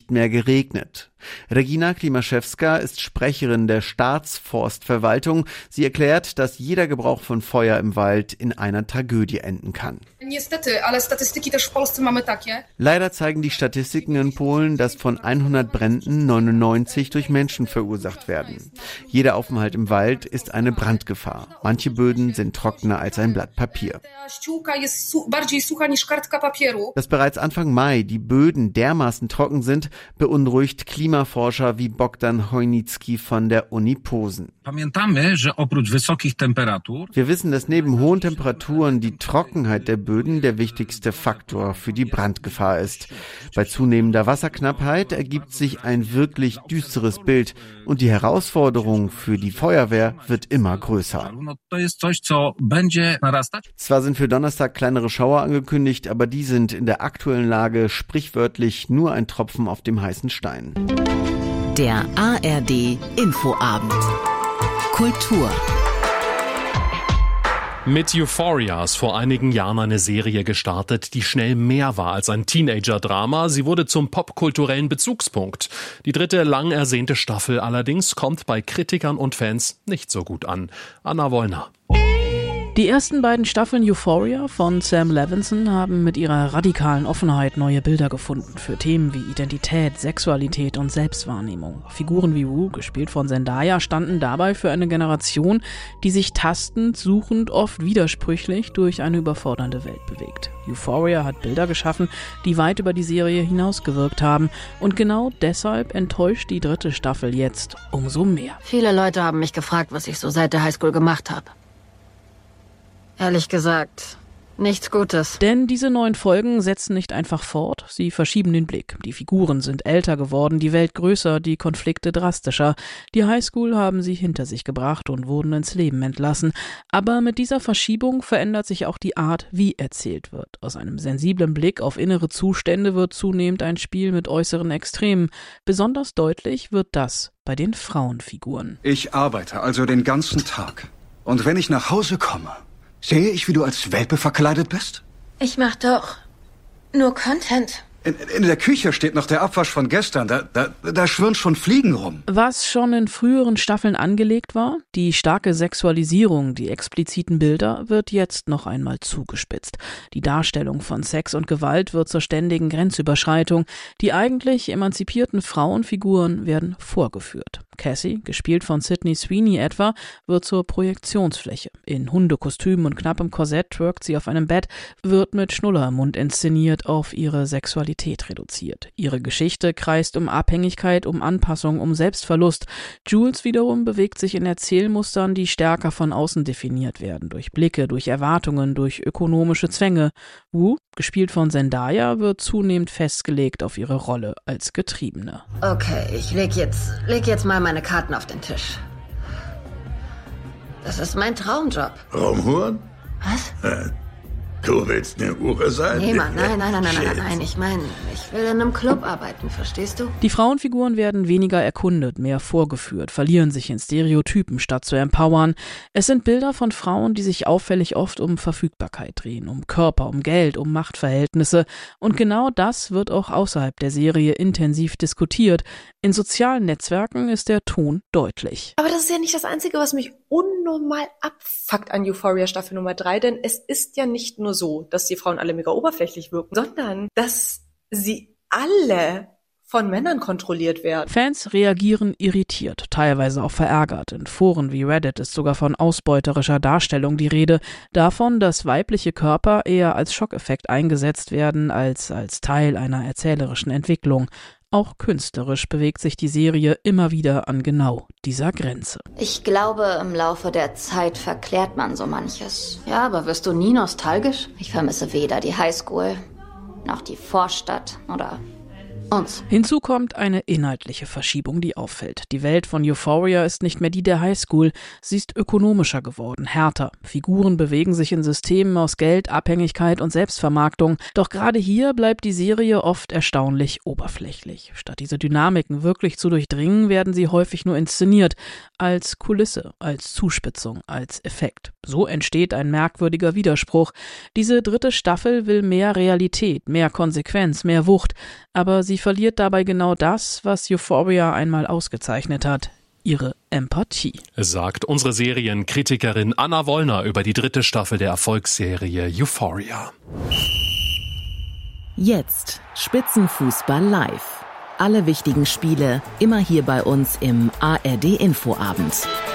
nicht mehr geregnet. Regina Klimaszewska ist Sprecherin der Staatsforstverwaltung. Sie erklärt, dass jeder Gebrauch von Feuer im Wald in einer Tragödie enden kann. Leider zeigen die Statistiken in Polen, dass von 100 Bränden 99 durch Menschen verursacht werden. Jeder Aufenthalt im Wald ist eine Brandgefahr. Manche Böden sind trockener als ein Blatt Papier. Dass bereits Anfang Mai die Böden dermaßen trocken sind, beunruhigt Klimaforscher wie Bogdan Chojnicki von der Uni Posen. Wir wissen, dass neben hohen Temperaturen die Trockenheit der Böden der wichtigste Faktor für die Brandgefahr ist. Bei zunehmender Wasserknappheit ergibt sich ein wirklich düsteres Bild und die Herausforderung für die Feuerwehr wird immer größer. Zwar sind für Donnerstag kleinere Schauer angekündigt, aber die sind in der aktuellen Lage sprichwörtlich nur ein Tropfen auf dem heißen Stein. Der ARD Infoabend. Kultur. Mit Euphoria ist vor einigen Jahren eine Serie gestartet, die schnell mehr war als ein Teenager-Drama. Sie wurde zum popkulturellen Bezugspunkt. Die 3. lang ersehnte Staffel allerdings kommt bei Kritikern und Fans nicht so gut an. Anna Wollner. Die ersten beiden Staffeln Euphoria von Sam Levinson haben mit ihrer radikalen Offenheit neue Bilder gefunden für Themen wie Identität, Sexualität und Selbstwahrnehmung. Figuren wie Wu, gespielt von Zendaya, standen dabei für eine Generation, die sich tastend, suchend, oft widersprüchlich durch eine überfordernde Welt bewegt. Euphoria hat Bilder geschaffen, die weit über die Serie hinausgewirkt haben, und genau deshalb enttäuscht die 3. Staffel jetzt umso mehr. Viele Leute haben mich gefragt, was ich so seit der Highschool gemacht habe. Ehrlich gesagt, nichts Gutes. Denn diese 9 Folgen setzen nicht einfach fort, sie verschieben den Blick. Die Figuren sind älter geworden, die Welt größer, die Konflikte drastischer. Die Highschool haben sie hinter sich gebracht und wurden ins Leben entlassen. Aber mit dieser Verschiebung verändert sich auch die Art, wie erzählt wird. Aus einem sensiblen Blick auf innere Zustände wird zunehmend ein Spiel mit äußeren Extremen. Besonders deutlich wird das bei den Frauenfiguren. Ich arbeite also den ganzen Tag. Und wenn ich nach Hause komme, sehe ich, wie du als Welpe verkleidet bist? Ich mach doch nur Content. In der Küche steht noch der Abwasch von gestern. Da schwirren schon Fliegen rum. Was schon in früheren Staffeln angelegt war, die starke Sexualisierung, die expliziten Bilder, wird jetzt noch einmal zugespitzt. Die Darstellung von Sex und Gewalt wird zur ständigen Grenzüberschreitung. Die eigentlich emanzipierten Frauenfiguren werden vorgeführt. Cassie, gespielt von Sydney Sweeney etwa, wird zur Projektionsfläche. In Hundekostüm und knappem Korsett twerkt sie auf einem Bett, wird mit Schnuller im Mund inszeniert, auf ihre Sexualität reduziert. Ihre Geschichte kreist um Abhängigkeit, um Anpassung, um Selbstverlust. Jules wiederum bewegt sich in Erzählmustern, die stärker von außen definiert werden, durch Blicke, durch Erwartungen, durch ökonomische Zwänge. Wu, gespielt von Zendaya, wird zunehmend festgelegt auf ihre Rolle als Getriebene. Okay, ich leg jetzt mal meine Karten auf den Tisch. Das ist mein Traumjob. Raumhuren? Was? Du willst eine Hure sein? Nee, Mann, nein. Ich meine, ich will in einem Club arbeiten, verstehst du? Die Frauenfiguren werden weniger erkundet, mehr vorgeführt, verlieren sich in Stereotypen, statt zu empowern. Es sind Bilder von Frauen, die sich auffällig oft um Verfügbarkeit drehen, um Körper, um Geld, um Machtverhältnisse. Und genau das wird auch außerhalb der Serie intensiv diskutiert. In sozialen Netzwerken ist der Ton deutlich. Aber das ist ja nicht das Einzige, was mich unnormal abfuckt an Euphoria Staffel Nummer 3, denn es ist ja nicht nur so, dass die Frauen alle mega oberflächlich wirken, sondern dass sie alle von Männern kontrolliert werden. Fans reagieren irritiert, teilweise auch verärgert. In Foren wie Reddit ist sogar von ausbeuterischer Darstellung die Rede, davon, dass weibliche Körper eher als Schockeffekt eingesetzt werden als Teil einer erzählerischen Entwicklung. Auch künstlerisch bewegt sich die Serie immer wieder an genau dieser Grenze. Ich glaube, im Laufe der Zeit verklärt man so manches. Ja, aber wirst du nie nostalgisch? Ich vermisse weder die Highschool, noch die Vorstadt oder uns. Hinzu kommt eine inhaltliche Verschiebung, die auffällt. Die Welt von Euphoria ist nicht mehr die der Highschool. Sie ist ökonomischer geworden, härter. Figuren bewegen sich in Systemen aus Geld, Abhängigkeit und Selbstvermarktung. Doch gerade hier bleibt die Serie oft erstaunlich oberflächlich. Statt diese Dynamiken wirklich zu durchdringen, werden sie häufig nur inszeniert. Als Kulisse, als Zuspitzung, als Effekt. So entsteht ein merkwürdiger Widerspruch. Diese 3. Staffel will mehr Realität, mehr Konsequenz, mehr Wucht. Aber sie sie verliert dabei genau das, was Euphoria einmal ausgezeichnet hat: ihre Empathie. Sagt unsere Serienkritikerin Anna Wollner über die 3. Staffel der Erfolgsserie Euphoria. Jetzt Spitzenfußball live. Alle wichtigen Spiele immer hier bei uns im ARD Infoabend.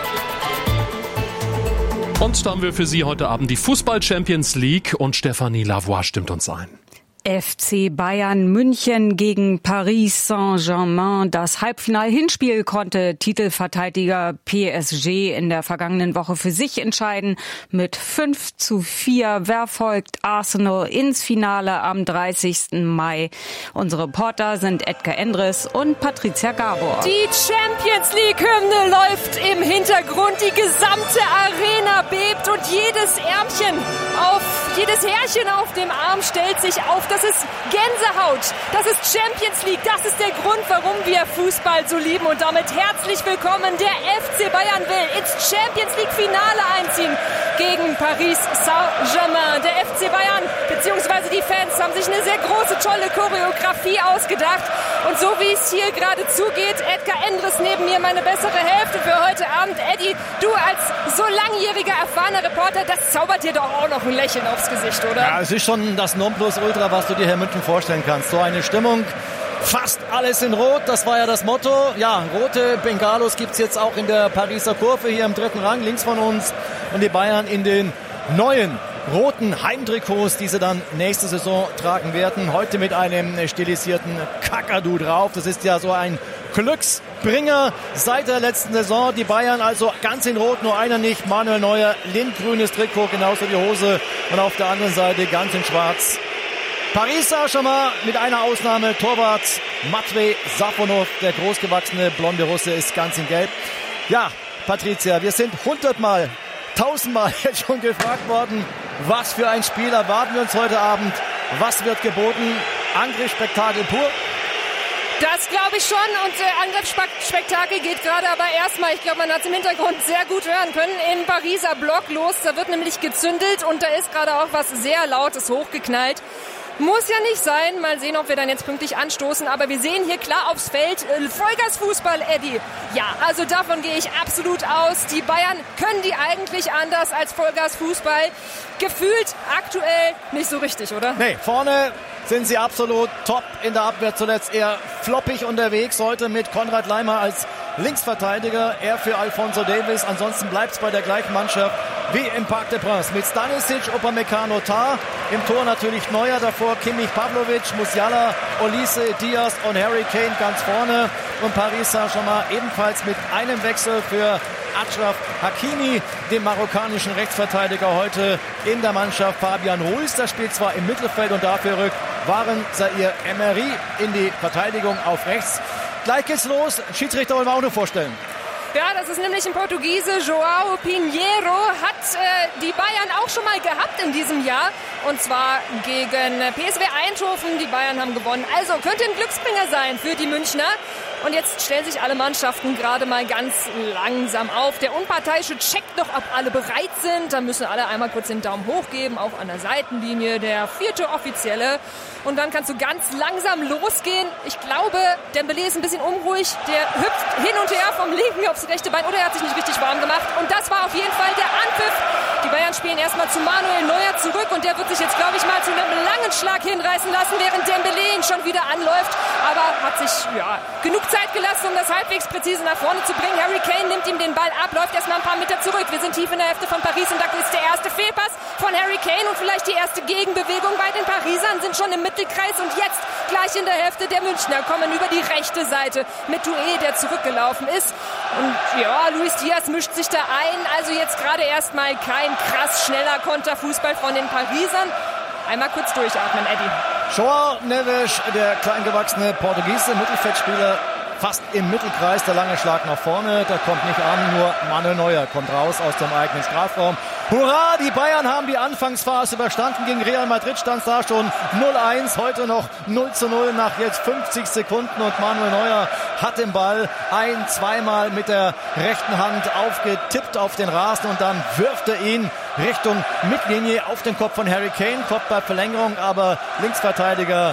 Und da haben wir für Sie heute Abend die Fußball-Champions League und Stefanie Lavoie stimmt uns ein. FC Bayern München gegen Paris Saint-Germain. Das Halbfinal-Hinspiel konnte Titelverteidiger PSG in der vergangenen Woche für sich entscheiden. Mit 5:4. Wer folgt Arsenal ins Finale am 30. Mai? Unsere Reporter sind Edgar Endres und Patricia Gabor. Die Champions League-Hymne läuft im Hintergrund. Die gesamte Arena bebt und jedes Härchen auf dem Arm stellt sich auf. Das ist Gänsehaut. Das ist Champions League. Das ist der Grund, warum wir Fußball so lieben. Und damit herzlich willkommen. Der FC Bayern will ins Champions League Finale einziehen gegen Paris Saint-Germain. Der FC Bayern bzw. die Fans haben sich eine sehr große, tolle Choreografie ausgedacht. Und so wie es hier gerade zugeht, Edgar Endres neben mir, meine bessere Hälfte für heute Abend. Eddie, du als so langjähriger, erfahrener Reporter, das zaubert dir doch auch noch ein Lächeln aufs Gesicht, oder? Ja, es ist schon das Nonplusultra, was du dir hier in München vorstellen kannst. So eine Stimmung, fast alles in Rot, das war ja das Motto. Ja, rote Bengalos gibt's jetzt auch in der Pariser Kurve hier im 3. Rang, links von uns. Und die Bayern in den neuen roten Heimtrikots, die sie dann nächste Saison tragen werden. Heute mit einem stilisierten Kakadu drauf. Das ist ja so ein Glücksbringer seit der letzten Saison. Die Bayern also ganz in Rot, nur einer nicht. Manuel Neuer, lindgrünes Trikot, genauso die Hose. Und auf der anderen Seite ganz in Schwarz Paris Saint-Germain mit einer Ausnahme. Torwart Matvej Safonov, der großgewachsene blonde Russe, ist ganz in Gelb. Ja, Patricia, wir sind 100-mal, 1000-mal jetzt schon gefragt worden, was für ein Spiel erwarten wir uns heute Abend? Was wird geboten? Angriffsspektakel pur? Das glaube ich schon, und Angriffsspektakel geht gerade aber erstmal, ich glaube, man hat es im Hintergrund sehr gut hören können, im Pariser Block los. Da wird nämlich gezündelt und da ist gerade auch was sehr Lautes hochgeknallt. Muss ja nicht sein. Mal sehen, ob wir dann jetzt pünktlich anstoßen. Aber wir sehen hier klar aufs Feld Vollgasfußball, Eddie. Ja, also davon gehe ich absolut aus. Die Bayern können die eigentlich anders als Vollgasfußball. Gefühlt aktuell nicht so richtig, oder? Nee, vorne sind sie absolut top, in der Abwehr zuletzt eher floppig unterwegs. Heute mit Konrad Laimer als Linksverteidiger, er für Alphonso Davies. Ansonsten bleibt es bei der gleichen Mannschaft wie im Parc des Princes. Mit Stanisic, Upamecano, Tah. Im Tor natürlich Neuer, davor Kimmich, Pavlovic, Musiala, Olise, Diaz und Harry Kane ganz vorne. Und Paris Saint-Germain ebenfalls mit einem Wechsel für Achraf Hakimi, dem marokkanischen Rechtsverteidiger, heute in der Mannschaft. Fabian Ruiz, der spielt zwar im Mittelfeld und dafür rückt Warren Zaïre Emery in die Verteidigung auf rechts. Gleich geht's los. Schiedsrichter wollen wir auch nur vorstellen. Ja, das ist nämlich ein Portugiese, João Pinheiro, hat die Bayern auch schon mal gehabt in diesem Jahr. Und zwar gegen PSV Eindhoven. Die Bayern haben gewonnen. Also könnte ein Glücksbringer sein für die Münchner. Und jetzt stellen sich alle Mannschaften gerade mal ganz langsam auf. Der Unparteiische checkt noch, ob alle bereit sind. Da müssen alle einmal kurz den Daumen hoch geben, auch an der Seitenlinie. Der 4. Offizielle. Und dann kannst du ganz langsam losgehen. Ich glaube, Dembélé ist ein bisschen unruhig. Der hüpft hin und her vom linken aufs rechte Bein. Oder er hat sich nicht richtig warm gemacht. Und das war auf jeden Fall der Anpfiff. Die Bayern spielen erstmal zu Manuel Neuer zurück. Und der wird sich jetzt, glaube ich, mal zu einem langen Schlag hinreißen lassen, während Dembélé ihn schon wieder anläuft. Aber hat sich genug Zeit gelassen, um das halbwegs präzise nach vorne zu bringen. Harry Kane nimmt ihm den Ball ab, läuft erstmal ein paar Meter zurück. Wir sind tief in der Hälfte von Paris und da ist der erste Fehlpass von Harry Kane und vielleicht die erste Gegenbewegung bei den Parisern, sind schon im Mittelkreis und jetzt gleich in der Hälfte der Münchner kommen über die rechte Seite mit Doué, der zurückgelaufen ist. Und ja, Luis Diaz mischt sich da ein. Also jetzt gerade erstmal kein krass schneller Konterfußball von den Parisern. Einmal kurz durchatmen, Eddie. João Neves, der kleingewachsene Portugiese Mittelfeldspieler, fast im Mittelkreis, der lange Schlag nach vorne, der kommt nicht an, nur Manuel Neuer kommt raus aus dem eigenen Strafraum. Hurra, die Bayern haben die Anfangsphase überstanden, gegen Real Madrid stand es da schon 0-1, heute noch 0-0 nach jetzt 50 Sekunden und Manuel Neuer hat den Ball zweimal mit der rechten Hand aufgetippt auf den Rasen und dann wirft er ihn Richtung Mittellinie auf den Kopf von Harry Kane, Kopfballverlängerung, aber Linksverteidiger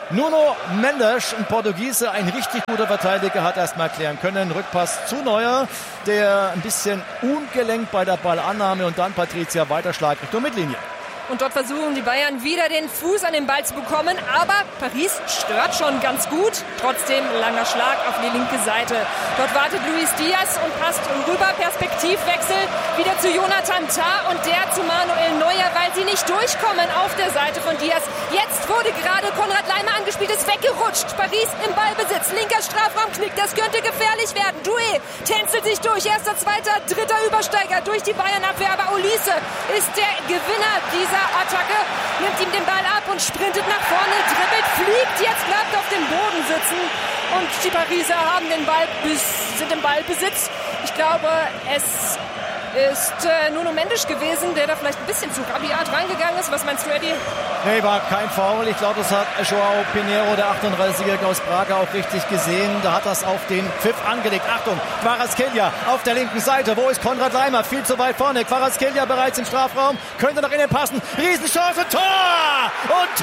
Nuno Mendes, ein Portugiese, ein richtig guter Verteidiger, hat erstmal klären können. Rückpass zu Neuer, der ein bisschen ungelenkt bei der Ballannahme und dann Patricia weiterschlägt Richtung Mittellinie. Und dort versuchen die Bayern wieder den Fuß an den Ball zu bekommen. Aber Paris stört schon ganz gut. Trotzdem langer Schlag auf die linke Seite. Dort wartet Luis Diaz und passt rüber. Perspektivwechsel wieder zu Jonathan Tah und der zu Manuel Neuer, weil sie nicht durchkommen auf der Seite von Diaz. Jetzt wurde gerade Konrad Laimer angespielt, ist weggerutscht. Paris im Ballbesitz. Linker Strafraum knickt. Das könnte gefährlich werden. Doué tänzelt sich durch. Erster, zweiter, dritter Übersteiger durch die Bayern-Abwehr. Aber Olise ist der Gewinner dieser Attacke, nimmt ihm den Ball ab und sprintet nach vorne, dribbelt, fliegt, jetzt bleibt auf dem Boden sitzen und die Pariser haben sind im Ballbesitz. Ich glaube, es ist Nuno Mendes gewesen, der da vielleicht ein bisschen zu rabiat reingegangen ist. Was meinst du, Eddie? Nee, war kein Foul. Ich glaube, das hat Joao Pinheiro, der 38-Jährige aus Braga, auch richtig gesehen. Da hat das auf den Pfiff angelegt. Achtung, Kvaratskhelia auf der linken Seite. Wo ist Konrad Laimer? Viel zu weit vorne. Kvaratskhelia bereits im Strafraum. Könnte nach innen passen. Riesenchance. Tor! Und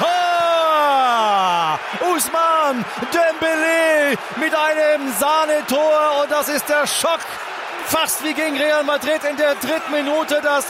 Tor! Ousmane Dembélé mit einem Sahnetor. Und das ist der Schock. Fast wie gegen Real Madrid in der 3. Minute das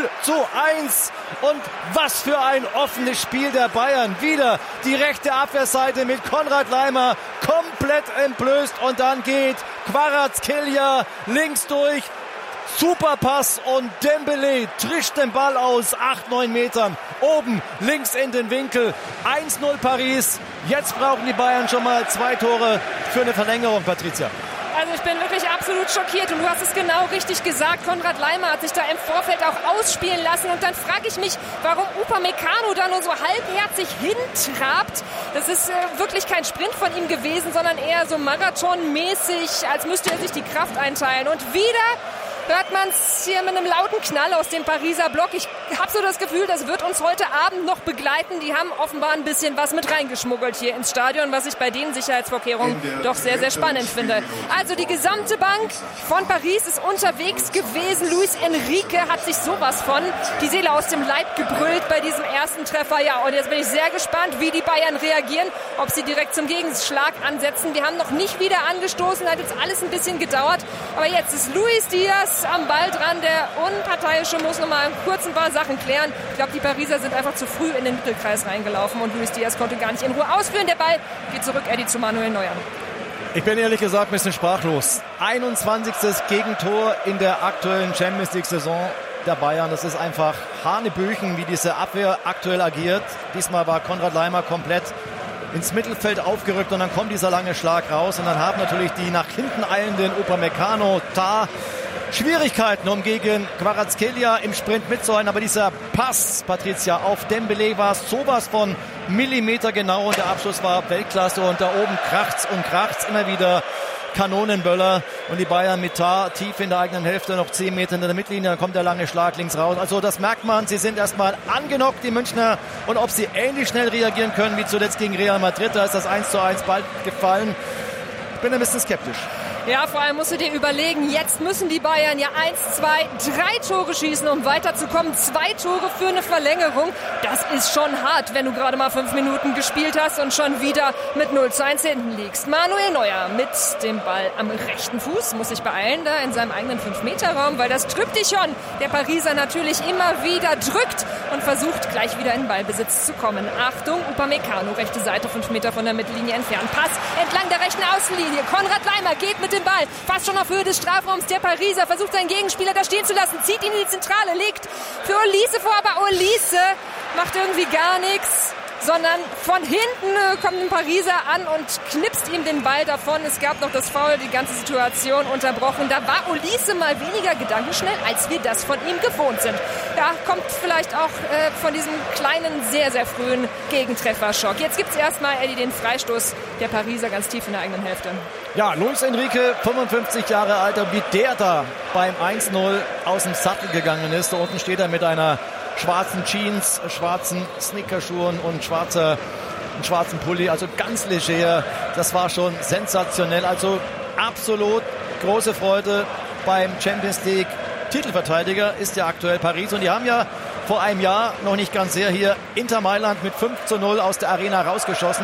0:1. Und was für ein offenes Spiel der Bayern. Wieder die rechte Abwehrseite mit Konrad Laimer komplett entblößt. Und dann geht Kvaratskhelia links durch. Super Pass und Dembélé trischt den Ball aus 8-9 Metern. Oben links in den Winkel. 1:0 Paris. Jetzt brauchen die Bayern schon mal 2 Tore für eine Verlängerung, Patricia. Also ich bin wirklich absolut schockiert und du hast es genau richtig gesagt. Konrad Laimer hat sich da im Vorfeld auch ausspielen lassen und dann frage ich mich, warum Upamecano da nur so halbherzig hintrabt. Das ist wirklich kein Sprint von ihm gewesen, sondern eher so marathonmäßig, als müsste er sich die Kraft einteilen. Und wieder hört man es hier mit einem lauten Knall aus dem Pariser Block. Ich habe so das Gefühl, das wird uns heute Abend noch begleiten. Die haben offenbar ein bisschen was mit reingeschmuggelt hier ins Stadion, was ich bei den Sicherheitsvorkehrungen doch sehr, sehr spannend finde. Also die gesamte Bank von Paris ist unterwegs gewesen. Luis Enrique hat sich sowas von die Seele aus dem Leib gebrüllt bei diesem ersten Treffer. Ja, und jetzt bin ich sehr gespannt, wie die Bayern reagieren, ob sie direkt zum Gegenschlag ansetzen. Wir haben noch nicht wieder angestoßen, hat jetzt alles ein bisschen gedauert. Aber jetzt ist Luis Diaz am Ball dran. Der Unparteiische muss noch mal kurz ein paar Sachen klären. Ich glaube, die Pariser sind einfach zu früh in den Mittelkreis reingelaufen und Luis Diaz konnte gar nicht in Ruhe ausführen. Der Ball geht zurück, Eddie, zu Manuel Neuer. Ich bin ehrlich gesagt ein bisschen sprachlos. 21. Gegentor in der aktuellen Champions-League-Saison der Bayern. Das ist einfach Hanebüchen, wie diese Abwehr aktuell agiert. Diesmal war Konrad Laimer komplett ins Mittelfeld aufgerückt und dann kommt dieser lange Schlag raus und dann haben natürlich die nach hinten eilenden Upamecano, Tah Schwierigkeiten, um gegen Kvaratskhelia im Sprint mitzuhalten. Aber dieser Pass, Patricia, auf Dembélé war sowas von Millimeter genau und der Abschluss war Weltklasse und da oben kracht's und kracht's immer wieder. Kanonenböller und die Bayern mit Tah tief in der eigenen Hälfte, noch 10 Meter in der Mittellinie, dann kommt der lange Schlag links raus. Also das merkt man, sie sind erstmal angenockt, die Münchner, und ob sie ähnlich schnell reagieren können wie zuletzt gegen Real Madrid, da ist das 1:1 bald gefallen. Ich bin ein bisschen skeptisch. Ja, vor allem musst du dir überlegen, jetzt müssen die Bayern ja 1, 2, 3 Tore schießen, um weiterzukommen. 2 Tore für eine Verlängerung. Das ist schon hart, wenn du gerade mal 5 Minuten gespielt hast und schon wieder mit 0:1 hinten liegst. Manuel Neuer mit dem Ball am rechten Fuß, muss sich beeilen da in seinem eigenen 5-Meter-Raum, weil das Triptychon der Pariser natürlich immer wieder drückt und versucht gleich wieder in Ballbesitz zu kommen. Achtung, Upamecano, rechte Seite, 5 Meter von der Mittellinie entfernt. Pass entlang der rechten Außenlinie. Konrad Laimer geht mit den Ball, fast schon auf Höhe des Strafraums. Der Pariser versucht seinen Gegenspieler da stehen zu lassen, zieht ihn in die Zentrale, legt für Olise vor, aber Olise macht irgendwie gar nichts, sondern von hinten kommt ein Pariser an und knipst ihm den Ball davon. Es gab noch das Foul, die ganze Situation unterbrochen. Da war Olise mal weniger gedankenschnell, als wir das von ihm gewohnt sind. Ja, kommt vielleicht auch von diesem kleinen, sehr, sehr frühen Gegentrefferschock. Jetzt gibt es erstmal, Eddie, den Freistoß der Pariser ganz tief in der eigenen Hälfte. Ja, Luis Enrique, 55 Jahre alt, wie der da beim 1:0 aus dem Sattel gegangen ist. Da unten steht er mit einer schwarzen Jeans, schwarzen Sneakerschuhen und einen schwarzen Pulli, also ganz leger. Das war schon sensationell, also absolut große Freude beim Champions League Titelverteidiger ist ja aktuell Paris und die haben ja vor einem Jahr, noch nicht ganz sehr, hier Inter Mailand mit 5:0 aus der Arena rausgeschossen.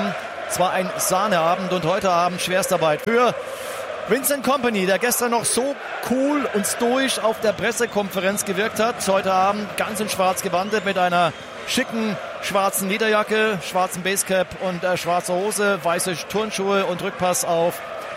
Es war ein Sahneabend und heute Abend Schwerstarbeit für Vincent Kompany, der gestern noch so cool und stoisch auf der Pressekonferenz gewirkt hat. Heute Abend ganz in schwarz gewandet mit einer schicken schwarzen Lederjacke, schwarzen Basecap und schwarze Hose, weiße Turnschuhe und Rückpass auf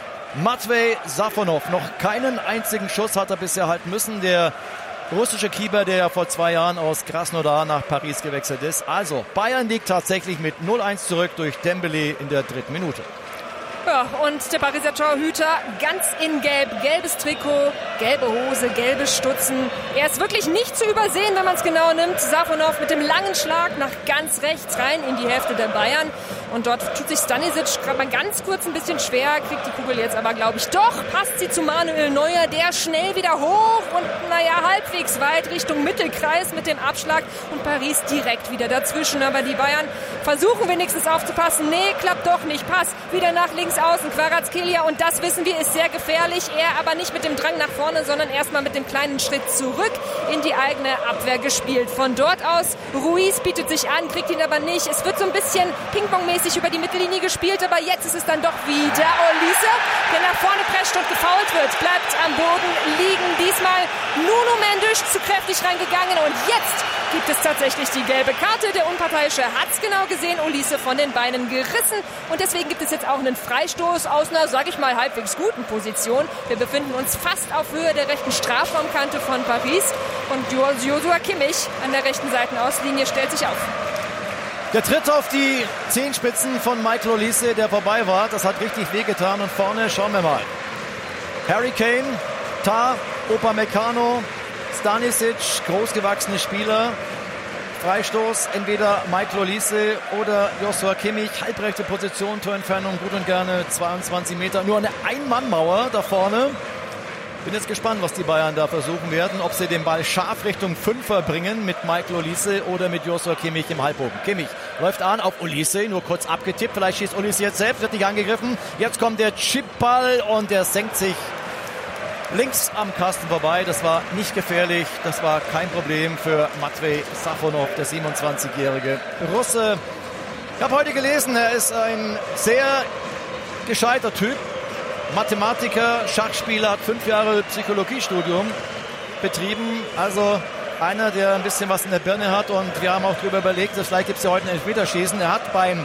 Matvej Safonov. Noch keinen einzigen Schuss hat er bisher halten müssen. Der russische Keeper, der ja vor 2 Jahren aus Krasnodar nach Paris gewechselt ist. Also Bayern liegt tatsächlich mit 0-1 zurück durch Dembélé in der 3. Minute. Ja, und der Pariser Torhüter ganz in Gelb, gelbes Trikot, gelbe Hose, gelbe Stutzen. Er ist wirklich nicht zu übersehen, wenn man es genau nimmt. Safonov mit dem langen Schlag nach ganz rechts rein in die Hälfte der Bayern. Und dort tut sich Stanisic gerade mal ganz kurz ein bisschen schwer, kriegt die Kugel jetzt aber, glaube ich, doch. Passt sie zu Manuel Neuer, der schnell wieder hoch und, halbwegs weit Richtung Mittelkreis mit dem Abschlag. Und Paris direkt wieder dazwischen. Aber die Bayern versuchen wenigstens aufzupassen. Nee, klappt doch nicht. Pass wieder nach links außen. Kvaratskhelia, und das wissen wir, ist sehr gefährlich. Er aber nicht mit dem Drang nach vorne, sondern erstmal mit dem kleinen Schritt zurück in die eigene Abwehr gespielt. Von dort aus, Ruiz bietet sich an, kriegt ihn aber nicht. Es wird so ein bisschen Ping-Pong-mäßig über die Mittellinie gespielt, aber jetzt ist es dann doch wieder Olise, der nach vorne prescht und gefoult wird. Bleibt am Boden liegen. Diesmal Nuno Mendes zu kräftig reingegangen und jetzt gibt es tatsächlich die gelbe Karte. Der Unparteiische hat es genau gesehen. Olise von den Beinen gerissen und deswegen gibt es jetzt auch einen Freistoß aus einer, sage ich mal, halbwegs guten Position. Wir befinden uns fast auf Höhe der rechten Strafraumkante von Paris und Joshua Kimmich an der rechten Seitenauslinie stellt sich auf. Der Tritt auf die Zehenspitzen von Michael Olise, der vorbei war, das hat richtig wehgetan. Und vorne schauen wir mal. Harry Kane, Tah, Upamecano, Stanisic, großgewachsene Spieler. Freistoß, entweder Michael Olise oder Joshua Kimmich. Halbrechte Position, Torentfernung gut und gerne 22 Meter. Nur eine Ein-Mann-Mauer da vorne. Bin jetzt gespannt, was die Bayern da versuchen werden. Ob sie den Ball scharf Richtung Fünfer bringen mit Michael Olise oder mit Joshua Kimmich im Halbbogen. Kimmich läuft an auf Olise, nur kurz abgetippt. Vielleicht schießt Olise jetzt selbst, wird nicht angegriffen. Jetzt kommt der Chipball und der senkt sich links am Kasten vorbei. Das war nicht gefährlich. Das war kein Problem für Matvej Safonov, der 27-jährige Russe. Ich habe heute gelesen, er ist ein sehr gescheiter Typ. Mathematiker, Schachspieler, hat 5 Jahre Psychologiestudium betrieben. Also einer, der ein bisschen was in der Birne hat. Und wir haben auch darüber überlegt, dass vielleicht gibt es ja heute ein Elfmeterschießen. Er hat beim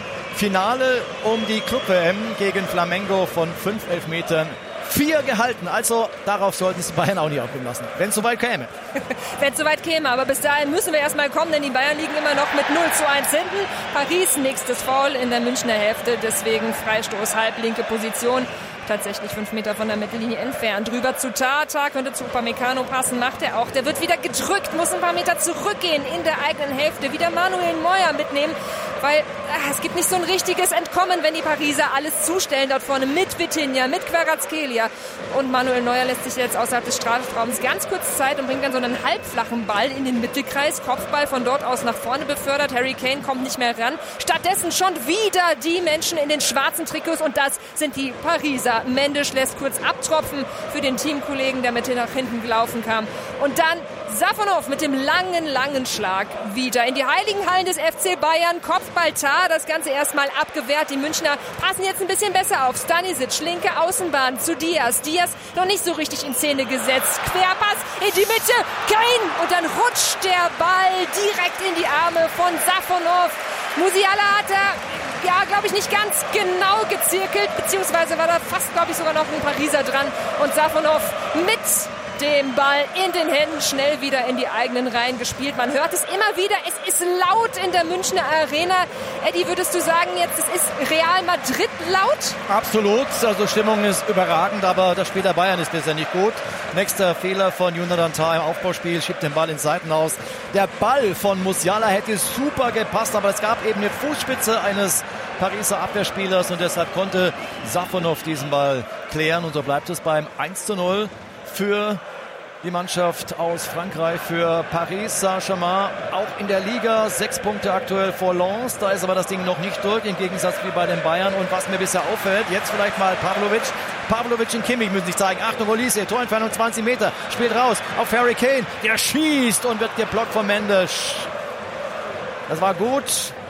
Finale um die Club-WM gegen Flamengo von 5 Elfmetern 4 gehalten. Also darauf sollten es die Bayern auch nicht aufgeben lassen, wenn es soweit käme. Wenn es soweit käme, aber bis dahin müssen wir erstmal kommen, denn die Bayern liegen immer noch mit 0:1 hinten. Paris nächstes Foul in der Münchner Hälfte, deswegen Freistoß, halblinke Position. Tatsächlich 5 Meter von der Mittellinie entfernt. Drüber zu Tata, könnte zu Upamecano passen, macht er auch. Der wird wieder gedrückt, muss ein paar Meter zurückgehen in der eigenen Hälfte. Wieder Manuel Neuer mitnehmen, weil es gibt nicht so ein richtiges Entkommen, wenn die Pariser alles zustellen dort vorne mit Vitinha, mit Kvaratskhelia. Und Manuel Neuer lässt sich jetzt außerhalb des Strafraums ganz kurz Zeit und bringt dann so einen halbflachen Ball in den Mittelkreis. Kopfball von dort aus nach vorne befördert. Harry Kane kommt nicht mehr ran. Stattdessen schon wieder die Menschen in den schwarzen Trikots und das sind die Pariser. Mendes lässt kurz abtropfen für den Teamkollegen, der mit nach hinten gelaufen kam. Und dann Safonov mit dem langen Schlag wieder in die heiligen Hallen des FC Bayern. Kopfball Tah, das Ganze erstmal abgewehrt. Die Münchner passen jetzt ein bisschen besser auf. Stanisic, linke Außenbahn zu Diaz. Diaz noch nicht so richtig in Szene gesetzt. Querpass in die Mitte. Kane. Und dann rutscht der Ball direkt in die Arme von Safonov. Musiala hat er, glaube ich, nicht ganz genau gezirkelt, beziehungsweise war da fast, glaube ich, sogar noch ein Pariser dran. Und Safonov mit dem Ball in den Händen schnell wieder in die eigenen Reihen gespielt. Man hört es immer wieder, es ist laut in der Münchner Arena. Eddie, würdest du sagen jetzt, es ist Real Madrid laut? Absolut, also Stimmung ist überragend, aber das Spiel der Bayern ist bisher nicht gut. Nächster Fehler von Jonathan Tah im Aufbauspiel, schiebt den Ball ins Seitenhaus. Der Ball von Musiala hätte super gepasst, aber es gab eben eine Fußspitze eines Pariser Abwehrspielers und deshalb konnte Safonov diesen Ball klären und so bleibt es beim 1:0 für die Mannschaft aus Frankreich, für Paris Saint-Germain. Auch in der Liga 6 Punkte aktuell vor Lens. Da ist aber das Ding noch nicht durch, im Gegensatz wie bei den Bayern. Und was mir bisher auffällt, jetzt vielleicht mal Pavlovic und Kimmich müssen sich zeigen. Achtung, Olise, Torentfernung 20 Meter, spielt raus auf Harry Kane. Der schießt und wird geblockt von Mendes. Das war gut.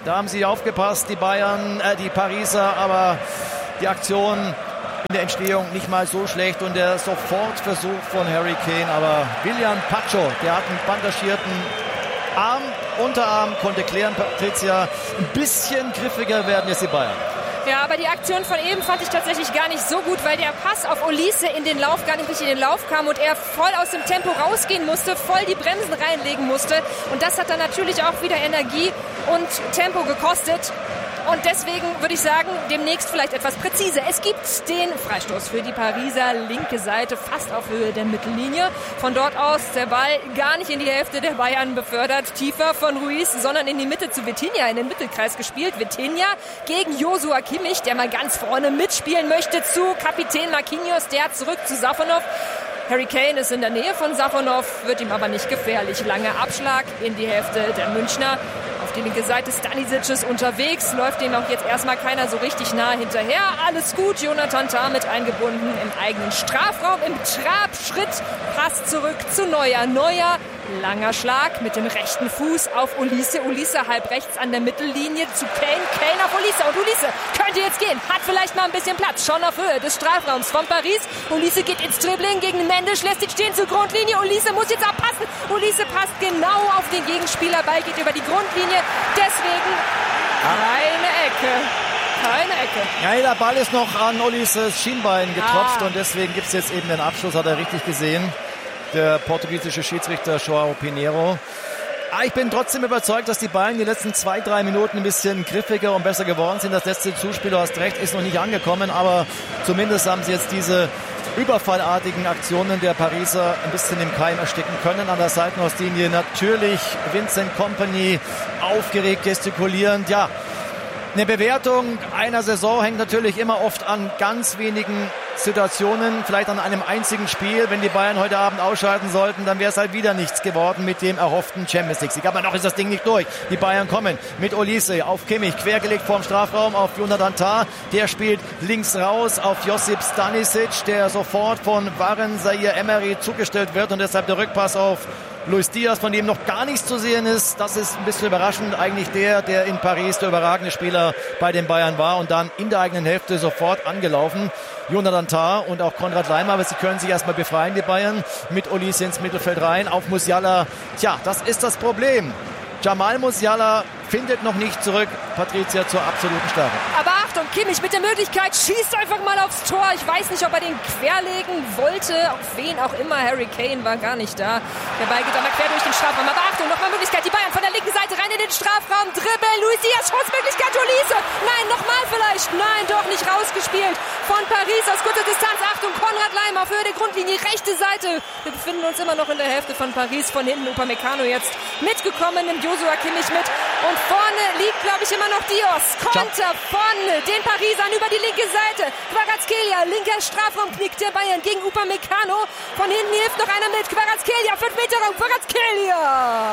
Da haben sie aufgepasst, die Pariser, aber die Aktion in der Entstehung nicht mal so schlecht und der Sofortversuch von Harry Kane, aber Willian Pacho, der hat einen bandagierten Unterarm, konnte klären, Patricia, ein bisschen griffiger werden jetzt die Bayern. Ja, aber die Aktion von eben fand ich tatsächlich gar nicht so gut, weil der Pass auf Olise in den Lauf gar nicht richtig in den Lauf kam und er voll aus dem Tempo rausgehen musste, voll die Bremsen reinlegen musste. Und das hat dann natürlich auch wieder Energie und Tempo gekostet. Und deswegen würde ich sagen, demnächst vielleicht etwas präziser. Es gibt den Freistoß für die Pariser, linke Seite, fast auf Höhe der Mittellinie. Von dort aus der Ball gar nicht in die Hälfte der Bayern befördert, tiefer von Ruiz, sondern in die Mitte zu Vitinha, in den Mittelkreis gespielt. Vitinha gegen Joshua Kimmich, der mal ganz vorne mitspielen möchte, zu Kapitän Marquinhos, der zurück zu Safonov. Harry Kane ist in der Nähe von Safonov, wird ihm aber nicht gefährlich. Langer Abschlag in die Hälfte der Münchner. Auf die linke Seite Stanisic ist unterwegs, läuft dem auch jetzt erstmal keiner so richtig nah hinterher. Alles gut, Jonathan Tah mit eingebunden im eigenen Strafraum, im Trabschritt, Pass zurück zu Neuer. Neuer, langer Schlag mit dem rechten Fuß auf Olise. Olise halb rechts an der Mittellinie zu Kane. Kane auf Olise und Olise könnte jetzt gehen, hat vielleicht mal ein bisschen Platz, schon auf Höhe des Strafraums von Paris. Olise geht ins Dribbling gegen Mendes, lässt ihn stehen zur Grundlinie. Olise muss jetzt abpassen. Olise passt genau auf den Gegenspieler, Ball geht über die Grundlinie. Deswegen keine Ecke. Ja, der Ball ist noch an Olises Schienbein getropft und deswegen gibt es jetzt eben den Abschluss, hat er richtig gesehen. Der portugiesische Schiedsrichter João Pinheiro. Ich bin trotzdem überzeugt, dass die Bayern die letzten 2-3 Minuten ein bisschen griffiger und besser geworden sind. Das letzte Zuspiel, du hast recht, ist noch nicht angekommen, aber zumindest haben sie jetzt diese überfallartigen Aktionen der Pariser ein bisschen im Keim ersticken können. An der Seitenauslinie natürlich Vincent Kompany aufgeregt gestikulierend. Ja, eine Bewertung einer Saison hängt natürlich immer oft an ganz wenigen Situationen, vielleicht an einem einzigen Spiel. Wenn die Bayern heute Abend ausschalten sollten, dann wäre es halt wieder nichts geworden mit dem erhofften Champions League-Sieg. Aber noch ist das Ding nicht durch. Die Bayern kommen mit Olise auf Kimmich, quergelegt vorm Strafraum auf Jonathan Tah. Der spielt links raus auf Josip Stanisic, der sofort von Warren Zaïre-Emery zugestellt wird und deshalb der Rückpass auf Luis Diaz, von dem noch gar nichts zu sehen ist. Das ist ein bisschen überraschend. Eigentlich der in Paris der überragende Spieler bei den Bayern war und dann in der eigenen Hälfte sofort angelaufen. Jonathan Tah und auch Konrad Laimer, aber sie können sich erstmal befreien, die Bayern, mit Olise ins Mittelfeld rein, auf Musiala. Tja, das ist das Problem. Jamal Musiala findet noch nicht zurück, Patricia, zur absoluten Stärke. Aber Achtung, Kimmich mit der Möglichkeit, schießt einfach mal aufs Tor. Ich weiß nicht, ob er den querlegen wollte, auf wen auch immer. Harry Kane war gar nicht da. Der Ball geht einmal quer durch den Strafraum. Aber Achtung, nochmal Möglichkeit. Die Bayern von der linken Seite rein in den Strafraum. Dribbel, Luis Diaz, Schussmöglichkeit, Olise. Nein, nochmal vielleicht. Nein, doch nicht rausgespielt. Von Paris aus kurzer Distanz. Achtung, Konrad Laimer auf Höhe der Grundlinie, rechte Seite. Wir befinden uns immer noch in der Hälfte von Paris. Von hinten Upamecano jetzt mitgekommen, nimmt Joshua Kimmich mit. Und vorne liegt, glaube ich, immer noch Dios. Konter von den Parisern über die linke Seite. Kvaratskhelia, linker Strafraumknick der Bayern gegen Upamecano. Von hinten hilft noch einer mit. Kvaratskhelia, 5 Meter Raum. Kvaratskhelia.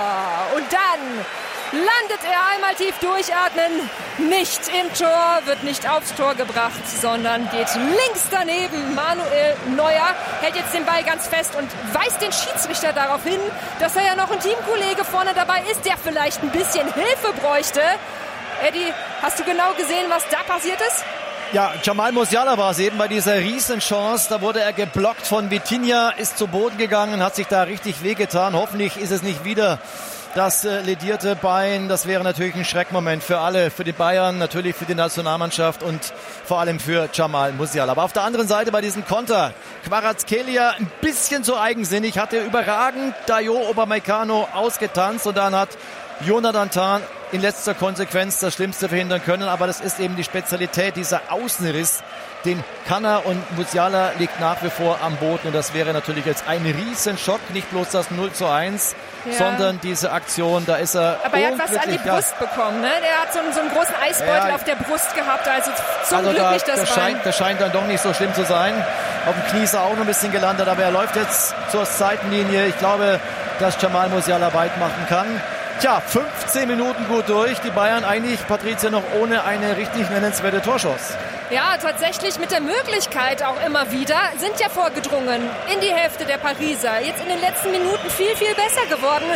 Und dann landet er einmal tief durchatmen. Nicht im Tor, wird nicht aufs Tor gebracht, sondern geht links daneben. Manuel Neuer hält jetzt den Ball ganz fest und weist den Schiedsrichter darauf hin, dass er ja noch ein Teamkollege vorne dabei ist, der vielleicht ein bisschen Hilfe bräuchte. Eddie, hast du genau gesehen, was da passiert ist? Ja, Jamal Musiala war es eben bei dieser Riesenchance. Da wurde er geblockt von Vitinha, ist zu Boden gegangen, hat sich da richtig wehgetan. Hoffentlich ist es nicht wieder das ledierte Bein. Das wäre natürlich ein Schreckmoment für alle, für die Bayern, natürlich für die Nationalmannschaft und vor allem für Jamal Musiala. Aber auf der anderen Seite bei diesem Konter, Kvaratskhelia ein bisschen zu eigensinnig, hatte überragend Dayot Upamecano ausgetanzt und dann hat Jonathan Tah in letzter Konsequenz das Schlimmste verhindern können, aber das ist eben die Spezialität, dieser Außenriss, den kann er, und Musiala liegt nach wie vor am Boden und das wäre natürlich jetzt ein Riesenschock, nicht bloß das 0:1, sondern diese Aktion, da ist er. Aber er hat was an die Brust bekommen, ne? Der hat so einen großen Eisbeutel auf der Brust gehabt, also zum Glück nicht das Bein. Das scheint dann doch nicht so schlimm zu sein. Auf dem Knie ist er auch noch ein bisschen gelandet, aber er läuft jetzt zur Seitenlinie. Ich glaube, dass Jamal Musiala weit machen kann. Tja, 15 Minuten gut durch. Die Bayern eigentlich, Patricia, noch ohne eine richtig nennenswerte Torchance. Ja, tatsächlich mit der Möglichkeit auch immer wieder, sind ja vorgedrungen in die Hälfte der Pariser. Jetzt in den letzten Minuten viel, viel besser geworden.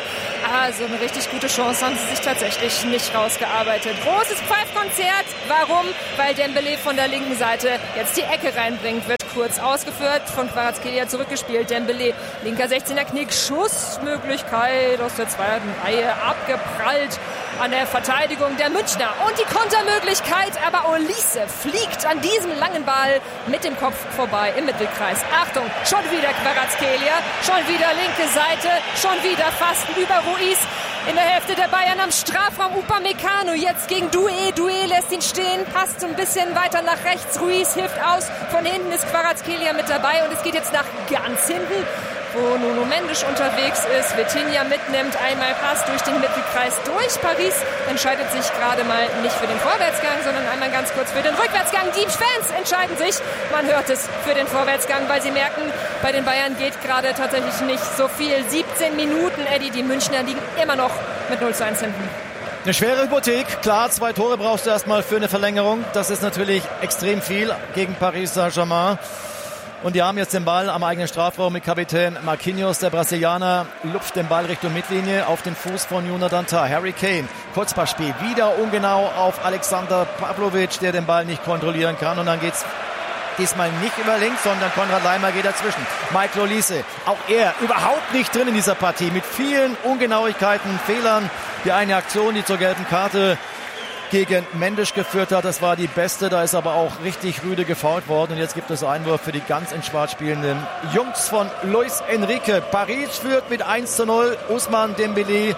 Aber so eine richtig gute Chance haben sie sich tatsächlich nicht rausgearbeitet. Großes Pfeifkonzert. Warum? Weil Dembélé von der linken Seite jetzt die Ecke reinbringt. Wird kurz ausgeführt, von Kvaratskhelia zurückgespielt. Dembélé, linker 16er Knick, Schussmöglichkeit aus der zweiten Reihe, abgeprallt an der Verteidigung der Münchner. Und die Kontermöglichkeit, aber Olise fliegt an diesem langen Ball mit dem Kopf vorbei im Mittelkreis. Achtung, schon wieder Kvaratskhelia, schon wieder linke Seite, schon wieder fast über Ruiz. In der Hälfte der Bayern am Strafraum Upamecano jetzt gegen Doué. Doué lässt ihn stehen, passt so ein bisschen weiter nach rechts. Ruiz hilft aus. Von hinten ist Kvaratskhelia mit dabei und es geht jetzt nach ganz hinten, wo Nuno Mendes unterwegs ist, Vitinha mitnimmt, einmal Pass durch den Mittelkreis durch. Paris entscheidet sich gerade mal nicht für den Vorwärtsgang, sondern einmal ganz kurz für den Rückwärtsgang. Die Fans entscheiden sich, man hört es, für den Vorwärtsgang, weil sie merken, bei den Bayern geht gerade tatsächlich nicht so viel. 17 Minuten, Eddie, die Münchner liegen immer noch mit 0:1 hinten. Eine schwere Hypothek. Klar, 2 Tore brauchst du erstmal für eine Verlängerung. Das ist natürlich extrem viel gegen Paris Saint-Germain. Und die haben jetzt den Ball am eigenen Strafraum mit Kapitän Marquinhos. Der Brasilianer lupft den Ball Richtung Mittellinie auf den Fuß von Jonathan Tah. Harry Kane, Kurzpassspiel, wieder ungenau auf Alexander Pavlovic, der den Ball nicht kontrollieren kann. Und dann geht's diesmal nicht über links, sondern Konrad Laimer geht dazwischen. Michael Olise, auch er überhaupt nicht drin in dieser Partie. Mit vielen Ungenauigkeiten, Fehlern. Die eine Aktion, die zur gelben Karte gegen Mendes geführt hat, das war die beste, da ist aber auch richtig rüde gefoult worden und jetzt gibt es Einwurf für die ganz in schwarz spielenden Jungs von Luis Enrique. Paris führt mit 1:0, Ousmane Dembélé,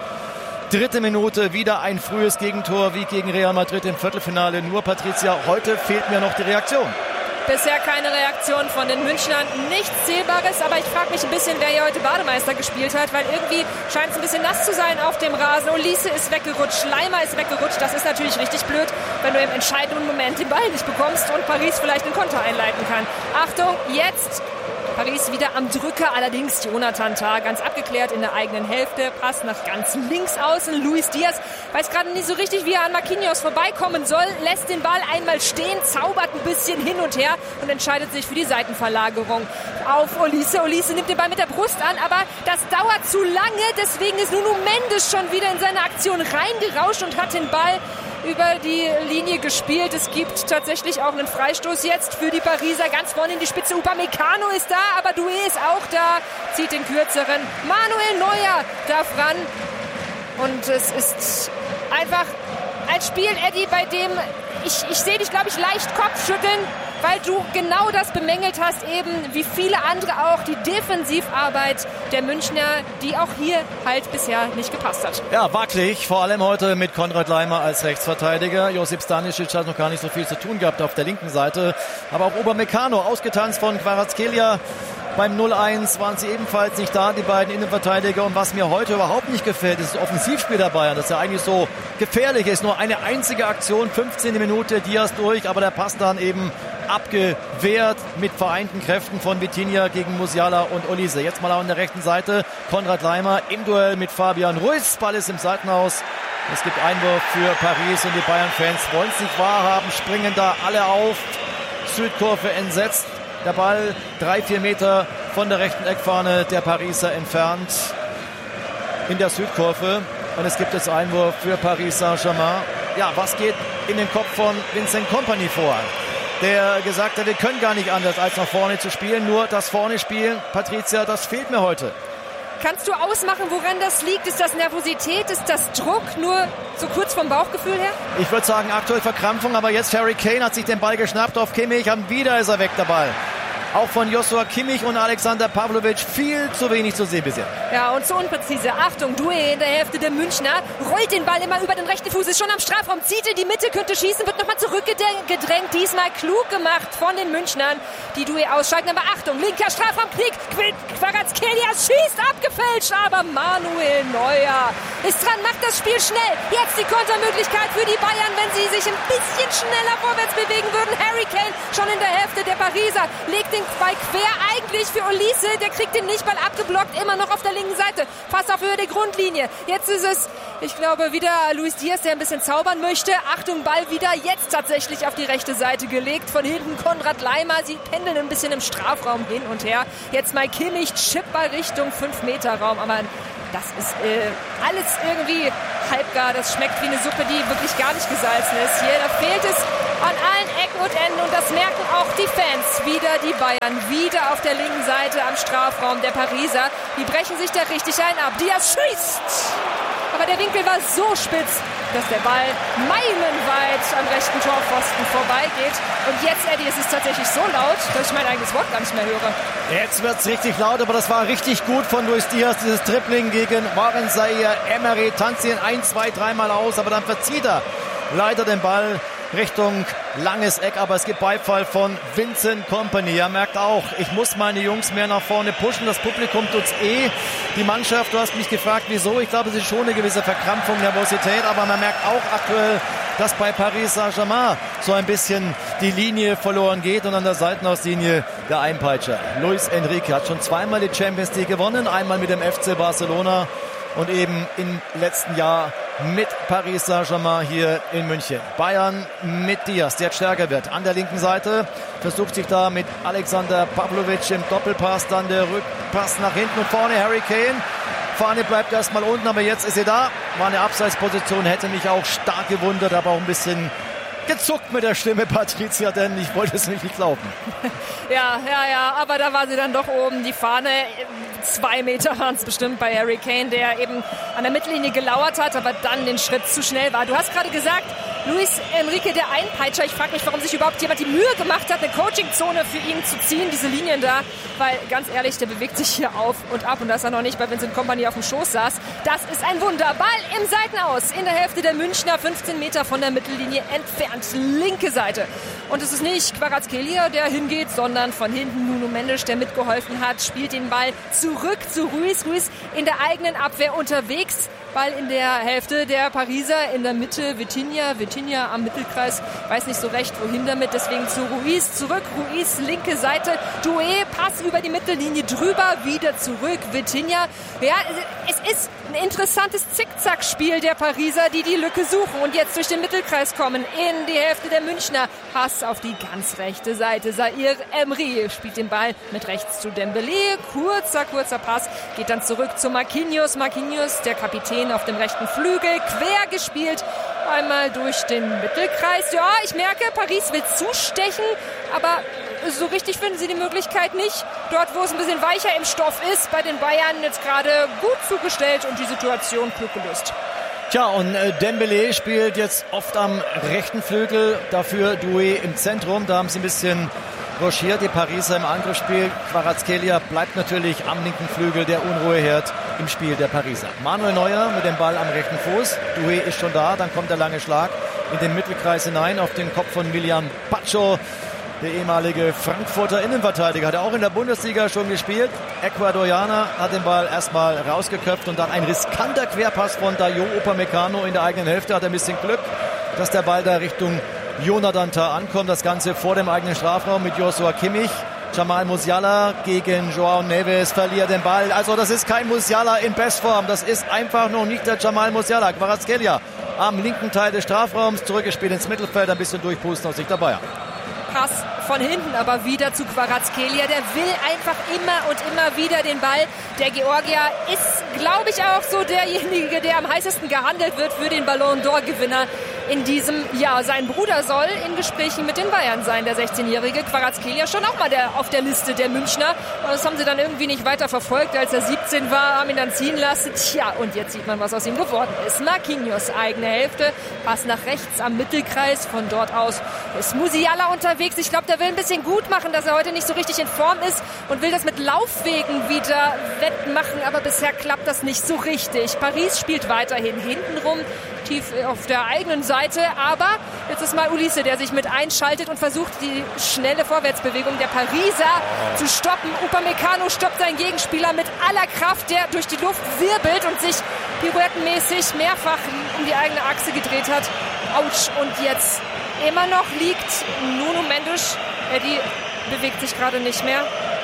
3. Minute, wieder ein frühes Gegentor wie gegen Real Madrid im Viertelfinale. Nur Patricia, heute fehlt mir noch die Reaktion. Bisher keine Reaktion von den Münchnern, nichts Zählbares, aber ich frage mich ein bisschen, wer hier heute Bademeister gespielt hat, weil irgendwie scheint es ein bisschen nass zu sein auf dem Rasen. Olise ist weggerutscht, Laimer ist weggerutscht, das ist natürlich richtig blöd, wenn du im entscheidenden Moment den Ball nicht bekommst und Paris vielleicht einen Konter einleiten kann. Achtung, jetzt Paris wieder am Drücker, allerdings Jonathan Tah ganz abgeklärt in der eigenen Hälfte, passt nach ganz links außen. Luis Diaz weiß gerade nicht so richtig, wie er an Marquinhos vorbeikommen soll, lässt den Ball einmal stehen, zaubert ein bisschen hin und her und entscheidet sich für die Seitenverlagerung auf Olise. Olise nimmt den Ball mit der Brust an, aber das dauert zu lange, deswegen ist Nuno Mendes schon wieder in seine Aktion reingerauscht und hat den Ball über die Linie gespielt. Es gibt tatsächlich auch einen Freistoß jetzt für die Pariser. Ganz vorne in die Spitze. Upamecano ist da, aber Doué ist auch da. Zieht den kürzeren. Manuel Neuer darf ran. Und es ist einfach ein Spiel, Eddie, bei dem ich sehe dich, glaube ich, leicht Kopfschütteln, weil du genau das bemängelt hast, eben wie viele andere auch, die Defensivarbeit der Münchner, die auch hier halt bisher nicht gepasst hat. Ja, wackelig, vor allem heute mit Konrad Laimer als Rechtsverteidiger. Josip Stanisic hat noch gar nicht so viel zu tun gehabt auf der linken Seite, aber auch Upamecano ausgetanzt von Kvaratskhelia. Beim 0:1 waren sie ebenfalls nicht da, die beiden Innenverteidiger. Und was mir heute überhaupt nicht gefällt, ist das Offensivspiel der Bayern, das ja eigentlich so gefährlich ist. Nur eine einzige Aktion, 15. Minute, Diaz durch, aber der Pass dann eben abgewehrt mit vereinten Kräften von Vitinha gegen Musiala und Olise. Jetzt mal an der rechten Seite, Konrad Laimer im Duell mit Fabian Ruiz. Ball ist im Seitenhaus. Es gibt Einwurf für Paris und die Bayern-Fans wollen es nicht wahrhaben, springen da alle auf. Südkurve entsetzt. Der Ball 3-4 Meter von der rechten Eckfahne der Pariser entfernt in der Südkurve. Und es gibt jetzt Einwurf für Paris Saint-Germain. Ja, was geht in den Kopf von Vincent Kompany vor? Der gesagt hat, wir können gar nicht anders, als nach vorne zu spielen. Nur das vorne spielen, Patricia, das fehlt mir heute. Kannst du ausmachen, woran das liegt? Ist das Nervosität? Ist das Druck? Nur so kurz vom Bauchgefühl her? Ich würde sagen, aktuell Verkrampfung, aber jetzt Harry Kane hat sich den Ball geschnappt auf Kimmich. Und wieder ist er weg, der Ball. Auch von Joshua Kimmich und Alexander Pavlovic viel zu wenig zu sehen bisher. Ja, und zu unpräzise. Achtung, Doué in der Hälfte der Münchner. Rollt den Ball immer über den rechten Fuß, ist schon am Strafraum, zieht in die Mitte, könnte schießen, wird nochmal zurückgedrängt. Diesmal klug gemacht von den Münchnern, die Doué ausschalten. Aber Achtung, linker Strafraum, Knick, Kvaratskhelia schießt, abgefälscht. Aber Manuel Neuer ist dran, macht das Spiel schnell. Jetzt die Kontermöglichkeit für die Bayern, wenn sie sich ein bisschen schneller vorwärts bewegen würden. Harry Kane schon in der Hälfte der Pariser, legt den Ball quer eigentlich für Olise, der kriegt den nicht, Ball abgeblockt, immer noch auf der linken Seite, fast auf Höhe der Grundlinie. Jetzt ist es, ich glaube, wieder Luis Diaz, der ein bisschen zaubern möchte. Achtung, Ball wieder jetzt tatsächlich auf die rechte Seite gelegt, von hinten Konrad Laimer, sie pendeln ein bisschen im Strafraum hin und her. Jetzt mal Kimmich, Chipball Richtung 5-Meter-Raum, aber Das ist alles irgendwie halbgar. Das schmeckt wie eine Suppe, die wirklich gar nicht gesalzen ist. Hier, da fehlt es an allen Ecken und Enden. Und das merken auch die Fans. Wieder die Bayern. Wieder auf der linken Seite am Strafraum der Pariser. Die brechen sich da richtig einen ab. Diaz schießt. Aber der Winkel war so spitz, dass der Ball meilenweit am rechten Torpfosten vorbeigeht. Und jetzt, Eddie, es ist tatsächlich so laut, dass ich mein eigenes Wort gar nicht mehr höre. Jetzt wird es richtig laut, aber das war richtig gut von Luis Diaz, dieses Dribbling gegen Warren Zaïre-Emery. Tanzt ihn 1, 2, 3 Mal aus, aber dann verzieht er leider den Ball Richtung langes Eck, aber es gibt Beifall von Vincent Kompany. Er merkt auch, ich muss meine Jungs mehr nach vorne pushen. Das Publikum tut's Die Mannschaft, du hast mich gefragt, wieso. Ich glaube, es ist schon eine gewisse Verkrampfung, Nervosität, aber man merkt auch aktuell, dass bei Paris Saint-Germain so ein bisschen die Linie verloren geht und an der Seitenauslinie der Einpeitscher. Luis Enrique hat schon zweimal die Champions League gewonnen, einmal mit dem FC Barcelona und eben im letzten Jahr mit Paris Saint-Germain hier in München. Bayern mit Diaz, der jetzt stärker wird. An der linken Seite versucht sich da mit Alexander Pavlovic im Doppelpass, dann der Rückpass nach hinten und vorne Harry Kane. Fahne bleibt erstmal unten, aber jetzt ist sie da. War eine Abseitsposition, hätte mich auch stark gewundert, aber auch ein bisschen gezuckt mit der Stimme, Patricia, denn ich wollte es nicht glauben. Ja, aber da war sie dann doch oben. Die Fahne, 2 Meter waren es bestimmt bei Harry Kane, der eben an der Mittellinie gelauert hat, aber dann den Schritt zu schnell war. Du hast gerade gesagt, Luis Enrique, der Einpeitscher. Ich frage mich, warum sich überhaupt jemand die Mühe gemacht hat, eine Coachingzone für ihn zu ziehen, diese Linien da. Weil, ganz ehrlich, der bewegt sich hier auf und ab und dass er noch nicht bei Vincent Kompany auf dem Schoß saß. Das ist ein Wunder. Ball im Seitenaus in der Hälfte der Münchner, 15 Meter von der Mittellinie entfernt. Linke Seite. Und es ist nicht Kvaratskhelia, der hingeht, sondern von hinten Nuno Mendes, der mitgeholfen hat, spielt den Ball zurück zu Ruiz. Ruiz in der eigenen Abwehr unterwegs. Ball in der Hälfte der Pariser, in der Mitte Vitinha am Mittelkreis, weiß nicht so recht, wohin damit, deswegen zu Ruiz zurück, Ruiz linke Seite, Doué, Pass über die Mittellinie drüber, wieder zurück, Vitinha. Ja, es ist ein interessantes Zickzackspiel der Pariser, die Lücke suchen und jetzt durch den Mittelkreis kommen, in die Hälfte der Münchner. Pass auf die ganz rechte Seite, Zaïre-Emery spielt den Ball mit rechts zu Dembélé, kurzer Pass, geht dann zurück zu Marquinhos, der Kapitän auf dem rechten Flügel, quer gespielt, einmal durch den Mittelkreis. Ja, ich merke, Paris will zustechen, aber so richtig finden sie die Möglichkeit nicht. Dort, wo es ein bisschen weicher im Stoff ist, bei den Bayern jetzt gerade gut zugestellt und die Situation klug gelöst. Tja, und Dembélé spielt jetzt oft am rechten Flügel, dafür Doué im Zentrum. Da haben sie ein bisschen rochiert, die Pariser im Angriffsspiel. Kvaratskhelia bleibt natürlich am linken Flügel, der Unruheherd im Spiel der Pariser. Manuel Neuer mit dem Ball am rechten Fuß. Doué ist schon da, dann kommt der lange Schlag in den Mittelkreis hinein auf den Kopf von Willian Pacho. Der ehemalige Frankfurter Innenverteidiger hat er auch in der Bundesliga schon gespielt. Ecuadorianer hat den Ball erstmal rausgeköpft und dann ein riskanter Querpass von Dayo Upamecano in der eigenen Hälfte. Hat ein bisschen Glück, dass der Ball da Richtung Jonathan Tah ankommt. Das Ganze vor dem eigenen Strafraum mit Joshua Kimmich. Jamal Musiala gegen Joao Neves verliert den Ball. Also das ist kein Musiala in Bestform. Das ist einfach noch nicht der Jamal Musiala. Kvaratskhelia am linken Teil des Strafraums zurückgespielt ins Mittelfeld. Ein bisschen durchpusten aus Sicht der Bayern. Pass von hinten, aber wieder zu Kvaratskhelia. Der will einfach immer und immer wieder den Ball. Der Georgier ist, glaube ich, auch so derjenige, der am heißesten gehandelt wird für den Ballon d'Or-Gewinner in diesem Jahr. Sein Bruder soll in Gesprächen mit den Bayern sein, der 16-jährige Kvaratskhelia, schon auch mal auf der Liste der Münchner. Aber das haben sie dann irgendwie nicht weiter verfolgt, als er 17 war, haben ihn dann ziehen lassen. Tja, und jetzt sieht man, was aus ihm geworden ist. Marquinhos, eigene Hälfte, Pass nach rechts am Mittelkreis. Von dort aus ist Musiala unterwegs. Ich glaube, der will ein bisschen gut machen, dass er heute nicht so richtig in Form ist und will das mit Laufwegen wieder wettmachen. Aber bisher klappt das nicht so richtig. Paris spielt weiterhin hintenrum, tief auf der eigenen Seite, aber jetzt ist mal Ulisse, der sich mit einschaltet und versucht, die schnelle Vorwärtsbewegung der Pariser zu stoppen. Upamecano stoppt seinen Gegenspieler mit aller Kraft, der durch die Luft wirbelt und sich pirouettenmäßig mehrfach um die eigene Achse gedreht hat. Autsch, und jetzt immer noch liegt Nuno Mendes. Eddie bewegt sich gerade nicht mehr.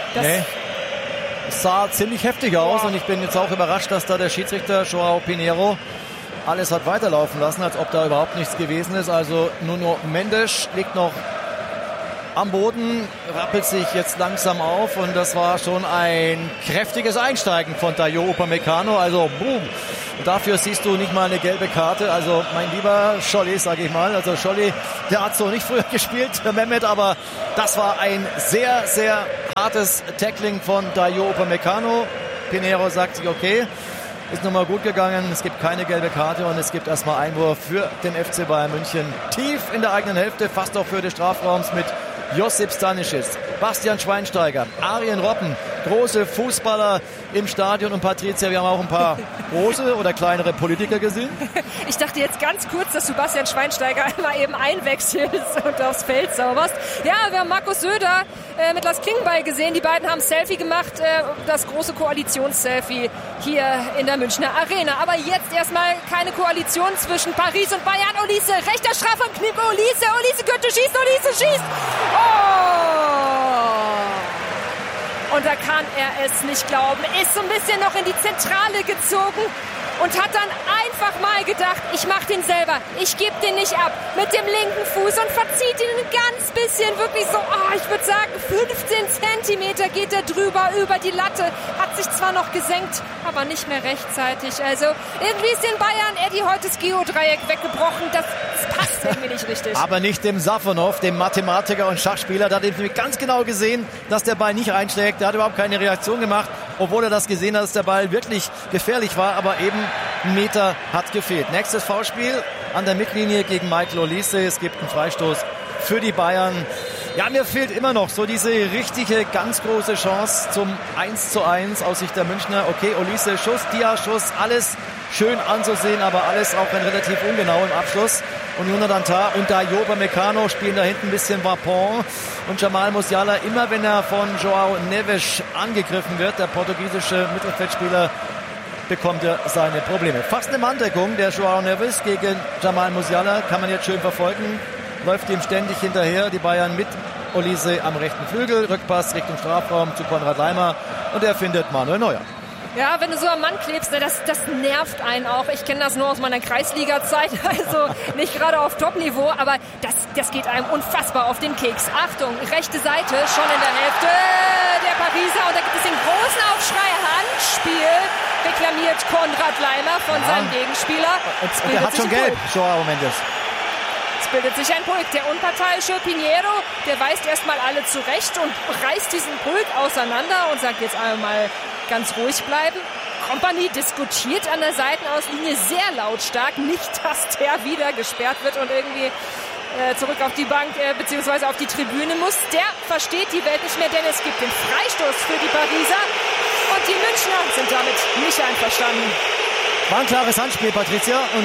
Es sah ziemlich heftig aus und ich bin jetzt auch überrascht, dass da der Schiedsrichter Joao Pinheiro alles hat weiterlaufen lassen, als ob da überhaupt nichts gewesen ist. Also Nuno Mendes liegt noch am Boden, rappelt sich jetzt langsam auf und das war schon ein kräftiges Einsteigen von Dayot Upamecano. Also boom, dafür siehst du nicht mal eine gelbe Karte. Also mein lieber Scholli, sage ich mal. Also Scholli, der hat so nicht früher gespielt, der Mehmet, aber das war ein sehr, sehr hartes Tackling von Dayot Upamecano. Pinheiro sagt sich, okay, ist nochmal gut gegangen, es gibt keine gelbe Karte und es gibt erstmal Einwurf für den FC Bayern München. Tief in der eigenen Hälfte, fast auch für des Strafraums mit Josip Stanisic, Bastian Schweinsteiger, Arjen Robben, große Fußballer im Stadion. Und Patricia, wir haben auch ein paar große oder kleinere Politiker gesehen. Ich dachte jetzt ganz kurz, dass du Bastian Schweinsteiger einmal eben einwechselst und aufs Feld sauberst. Ja, wir haben Markus Söder mit Lars Klingbeil gesehen. Die beiden haben ein Selfie gemacht, das große Koalitionsselfie hier in der Münchner Arena. Aber jetzt erstmal keine Koalition zwischen Paris und Bayern. Olise, rechter Strafraum, Knipp, Olise könnte schießen, Olise schießt. Und da kann er es nicht glauben. Ist so ein bisschen noch in die Zentrale gezogen und hat dann einfach mal gedacht, ich mach den selber, ich gebe den nicht ab, mit dem linken Fuß und verzieht ihn ein ganz bisschen, wirklich so, ich würde sagen 15 Zentimeter geht er drüber, über die Latte, hat sich zwar noch gesenkt, aber nicht mehr rechtzeitig. Also irgendwie ist den Bayern Eddie heute das Geodreieck weggebrochen, das passt irgendwie nicht richtig. Aber nicht dem Safonov, dem Mathematiker und Schachspieler, der hat eben ganz genau gesehen, dass der Ball nicht einschlägt, der hat überhaupt keine Reaktion gemacht, obwohl er das gesehen hat, dass der Ball wirklich gefährlich war, aber eben ein Meter hat gefehlt. Nächstes Foulspiel an der Mittellinie gegen Michael Olise. Es gibt einen Freistoß für die Bayern. Ja, mir fehlt immer noch so diese richtige, ganz große Chance zum 1:1 aus Sicht der Münchner. Okay, Olise, Schuss, Dia-Schuss, alles schön anzusehen, aber alles auch ein relativ ungenau im Abschluss. Und Jonathan Tah und Dayot Upamecano spielen da hinten ein bisschen Vapon. Und Jamal Musiala, immer wenn er von João Neves angegriffen wird, der portugiesische Mittelfeldspieler, bekommt er seine Probleme. Fast eine Manndeckung der João Neves gegen Jamal Musiala, kann man jetzt schön verfolgen. Läuft ihm ständig hinterher, die Bayern mit Olise am rechten Flügel, Rückpass Richtung Strafraum zu Konrad Laimer und er findet Manuel Neuer. Ja, wenn du so am Mann klebst, das nervt einen auch. Ich kenne das nur aus meiner Kreisliga-Zeit, also nicht gerade auf Top-Niveau, aber das geht einem unfassbar auf den Keks. Achtung, rechte Seite, schon in der Hälfte der Pariser und da gibt es den großen Aufschrei, Handspiel, reklamiert Konrad Laimer von seinem Gegenspieler. Und er hat schon gelb, João Mendes. Es bildet sich ein Pulk. Der unparteiische Pinheiro, der weist erstmal alle zurecht und reißt diesen Pulk auseinander und sagt jetzt einmal ganz ruhig bleiben. Kompany diskutiert an der Seitenauslinie sehr lautstark. Nicht, dass der wieder gesperrt wird und irgendwie zurück auf die Bank bzw. auf die Tribüne muss. Der versteht die Welt nicht mehr, denn es gibt den Freistoß für die Pariser und die Münchner sind damit nicht einverstanden. War ein klares Handspiel, Patricia, und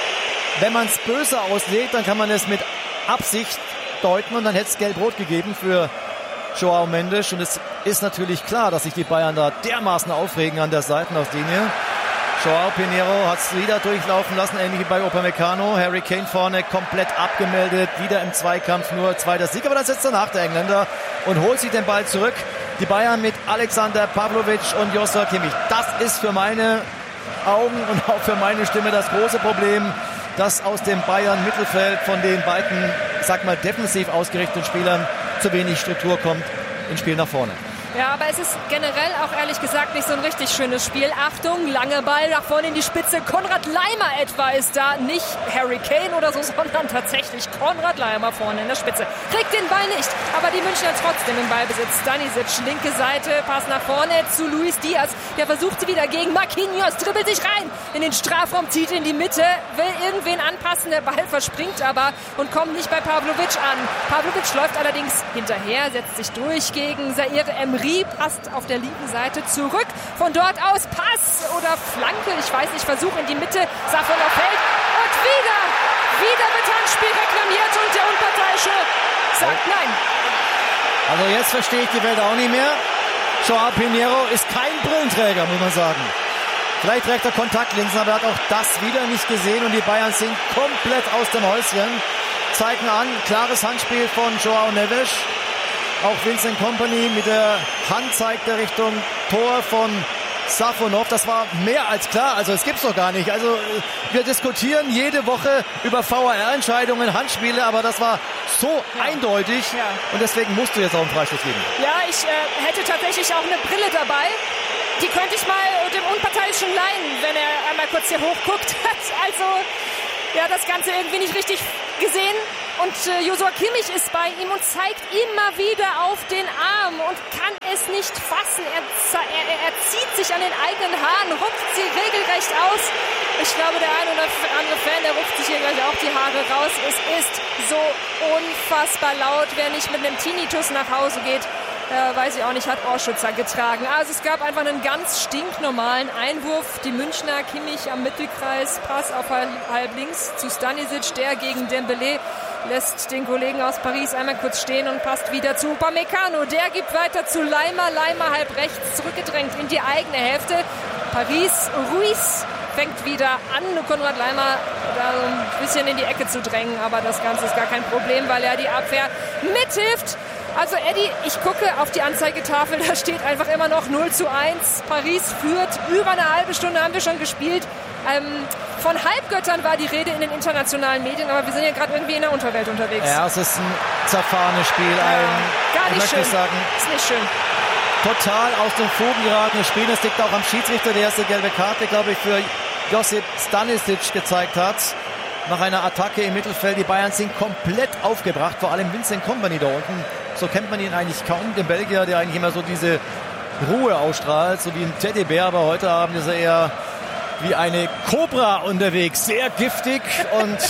wenn man es böse auslegt, dann kann man es mit Absicht deuten und dann hätte es gelb-rot gegeben für João Mendes. Und es ist natürlich klar, dass sich die Bayern da dermaßen aufregen an der Seitenauslinie. João Pinheiro hat es wieder durchlaufen lassen, ähnlich wie bei Upamecano. Harry Kane vorne komplett abgemeldet, wieder im Zweikampf, nur zweiter Sieg. Aber dann setzt danach der Engländer und holt sich den Ball zurück. Die Bayern mit Alexander Pavlovic und Joshua Kimmich. Das ist für meine Augen und auch für meine Stimme das große Problem, dass aus dem Bayern-Mittelfeld von den beiden, sag mal, defensiv ausgerichteten Spielern zu wenig Struktur kommt ins Spiel nach vorne. Ja, aber es ist generell auch ehrlich gesagt nicht so ein richtig schönes Spiel. Achtung, langer Ball nach vorne in die Spitze. Konrad Laimer etwa ist da. Nicht Harry Kane oder so, sondern tatsächlich Konrad Laimer vorne in der Spitze. Kriegt den Ball nicht, aber die Münchner trotzdem im Ballbesitz. Stanisic, linke Seite, Pass nach vorne zu Luis Diaz. Der versucht sie wieder gegen Marquinhos, dribbelt sich rein in den Strafraum, zieht in die Mitte, will irgendwen anpassen. Der Ball verspringt aber und kommt nicht bei Pavlovic an. Pavlovic läuft allerdings hinterher, setzt sich durch gegen Zaire Emery. Passt auf der linken Seite zurück. Von dort aus Pass oder Flanke, ich weiß nicht, Versuch in die Mitte. Safonov hält und wieder wird Handspiel reklamiert und der Unparteiische sagt nein. Also jetzt verstehe ich die Welt auch nicht mehr. João Pinheiro ist kein Brillenträger, muss man sagen. Vielleicht trägt er Kontaktlinsen, aber er hat auch das wieder nicht gesehen und die Bayern sind komplett aus dem Häuschen. Zeigen an, klares Handspiel von João Neves. Auch Vincent Kompany mit der Hand zeigt er Richtung Tor von Safonov, das war mehr als klar, also es gibt's doch gar nicht. Also wir diskutieren jede Woche über VAR-Entscheidungen, Handspiele, aber das war so eindeutig und deswegen musst du jetzt auch einen Freistoß geben. Ja, ich hätte tatsächlich auch eine Brille dabei. Die könnte ich mal dem Unparteiischen leihen, wenn er einmal kurz hier hochguckt hat. Also, ja, das Ganze irgendwie nicht richtig gesehen. Und Joshua Kimmich ist bei ihm und zeigt immer wieder auf den Arm und kann es nicht fassen. Er zieht sich an den eigenen Haaren, rupft sie regelrecht aus. Ich glaube, der ein oder andere Fan, der rupft sich hier gleich auch die Haare raus. Es ist so unfassbar laut. Wer nicht mit einem Tinnitus nach Hause geht, weiß ich auch nicht, hat Ohrschützer getragen. Also es gab einfach einen ganz stinknormalen Einwurf. Die Münchner, Kimmich am Mittelkreis, Pass auf halb links zu Stanisic, der gegen Dembélé lässt den Kollegen aus Paris einmal kurz stehen und passt wieder zu Upamecano. Der gibt weiter zu Leimer. Leimer halb rechts zurückgedrängt in die eigene Hälfte. Paris, Ruiz fängt wieder an, Konrad Leimer da so ein bisschen in die Ecke zu drängen. Aber das Ganze ist gar kein Problem, weil er die Abwehr mithilft. Also Eddie, ich gucke auf die Anzeigetafel, da steht einfach immer noch 0:1. Paris führt, über eine halbe Stunde haben wir schon gespielt. Von Halbgöttern war die Rede in den internationalen Medien, aber wir sind ja gerade irgendwie in der Unterwelt unterwegs. Ja, es ist ein zerfahrenes Spiel. Gar nicht schön. Sagen, ist nicht schön. Total aus dem Fugen geratenes Spiel. Das liegt auch am Schiedsrichter, der erste gelbe Karte, glaube ich, für Josip Stanisic gezeigt hat. Nach einer Attacke im Mittelfeld. Die Bayern sind komplett aufgebracht, vor allem Vincent Kompany da unten. So kennt man ihn eigentlich kaum, den Belgier, der eigentlich immer so diese Ruhe ausstrahlt, so wie ein Teddybär. Aber heute Abend ist er eher wie eine Kobra unterwegs, sehr giftig. Und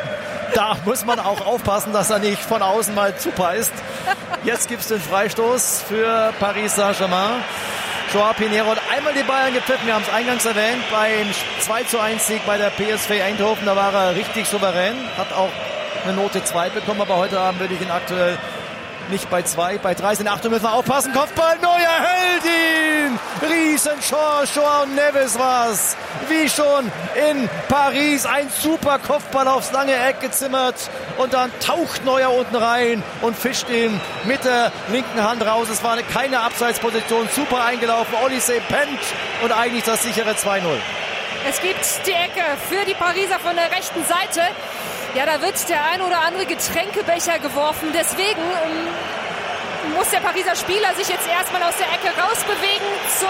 da muss man auch aufpassen, dass er nicht von außen mal zubeißt. Jetzt gibt es den Freistoß für Paris Saint-Germain. Joao Pinheiro hat einmal die Bayern gepfiffen, wir haben es eingangs erwähnt, beim 2:1-Sieg bei der PSV Eindhoven, da war er richtig souverän, hat auch eine Note 2 bekommen, aber heute Abend würde ich ihn aktuell nicht bei 2, bei 3 sind. Achtung, müssen wir aufpassen, Kopfball, Neuer hält ihn! Riesenchance, Joao Neves war's. Wie schon in Paris, ein super Kopfball aufs lange Eck gezimmert und dann taucht Neuer unten rein und fischt ihn mit der linken Hand raus. Es war keine Abseitsposition, super eingelaufen, Olise pennt und eigentlich das sichere 2:0. Es gibt die Ecke für die Pariser von der rechten Seite. Ja, da wird der ein oder andere Getränkebecher geworfen. Deswegen muss der Pariser Spieler sich jetzt erstmal aus der Ecke rausbewegen zur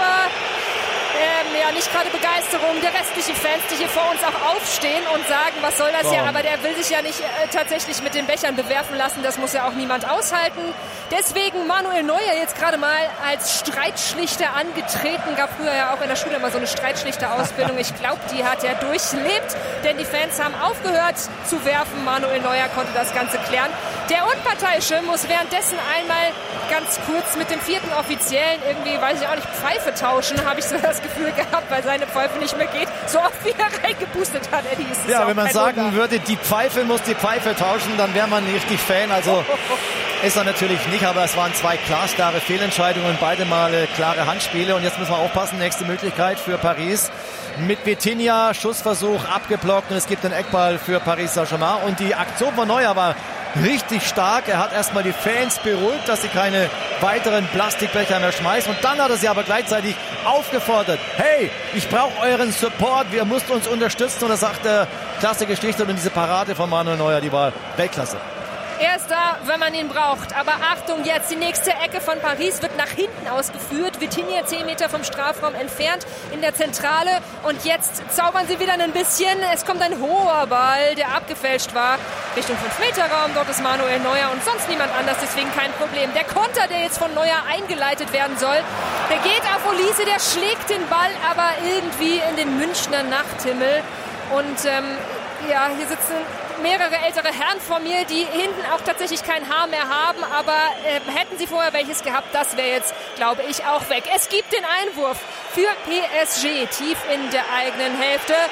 nicht gerade Begeisterung der restlichen Fans, die hier vor uns auch aufstehen und sagen, was soll das hier? Aber der will sich ja nicht tatsächlich mit den Bechern bewerfen lassen. Das muss ja auch niemand aushalten. Deswegen Manuel Neuer jetzt gerade mal als Streitschlichter angetreten. Gab früher ja auch in der Schule mal so eine Streitschlichter-Ausbildung. Ich glaube, die hat er durchlebt, denn die Fans haben aufgehört zu werfen. Manuel Neuer konnte das Ganze klären. Der Unparteiische muss währenddessen einmal ganz kurz mit dem vierten Offiziellen irgendwie, weiß ich auch nicht, Pfeife tauschen, habe ich so das Gefühl gehabt, weil seine Pfeife nicht mehr geht. So oft wie er reingepustet hat, Eddie. Ist ja, wenn man sagen würde, die Pfeife muss die Pfeife tauschen, dann wäre man richtig Fan. Also ist er natürlich nicht, aber es waren 2 glasklare Fehlentscheidungen, beide Male klare Handspiele. Und jetzt müssen wir aufpassen, nächste Möglichkeit für Paris. Mit Vitinha, Schussversuch abgeblockt und es gibt den Eckball für Paris Saint-Germain. Und die Aktion von Neuer war richtig stark. Er hat erstmal die Fans beruhigt, dass sie keine weiteren Plastikbecher mehr schmeißen. Und dann hat er sie aber gleichzeitig aufgefordert. Hey, ich brauche euren Support. Wir müsst uns unterstützen. Und da sagt er, klasse Geschichte. Und diese Parade von Manuel Neuer, die war Weltklasse. Er ist da, wenn man ihn braucht. Aber Achtung, jetzt die nächste Ecke von Paris wird nach hinten ausgeführt. Vitinha 10 Meter vom Strafraum entfernt in der Zentrale. Und jetzt zaubern sie wieder ein bisschen. Es kommt ein hoher Ball, der abgefälscht war. Richtung 5-Meter-Raum. Dort ist Manuel Neuer und sonst niemand anders. Deswegen kein Problem. Der Konter, der jetzt von Neuer eingeleitet werden soll, der geht auf Olise. Der schlägt den Ball aber irgendwie in den Münchner Nachthimmel. Und hier sitzen mehrere ältere Herren vor mir, die hinten auch tatsächlich kein Haar mehr haben, aber hätten sie vorher welches gehabt, das wäre jetzt, glaube ich, auch weg. Es gibt den Einwurf für PSG tief in der eigenen Hälfte.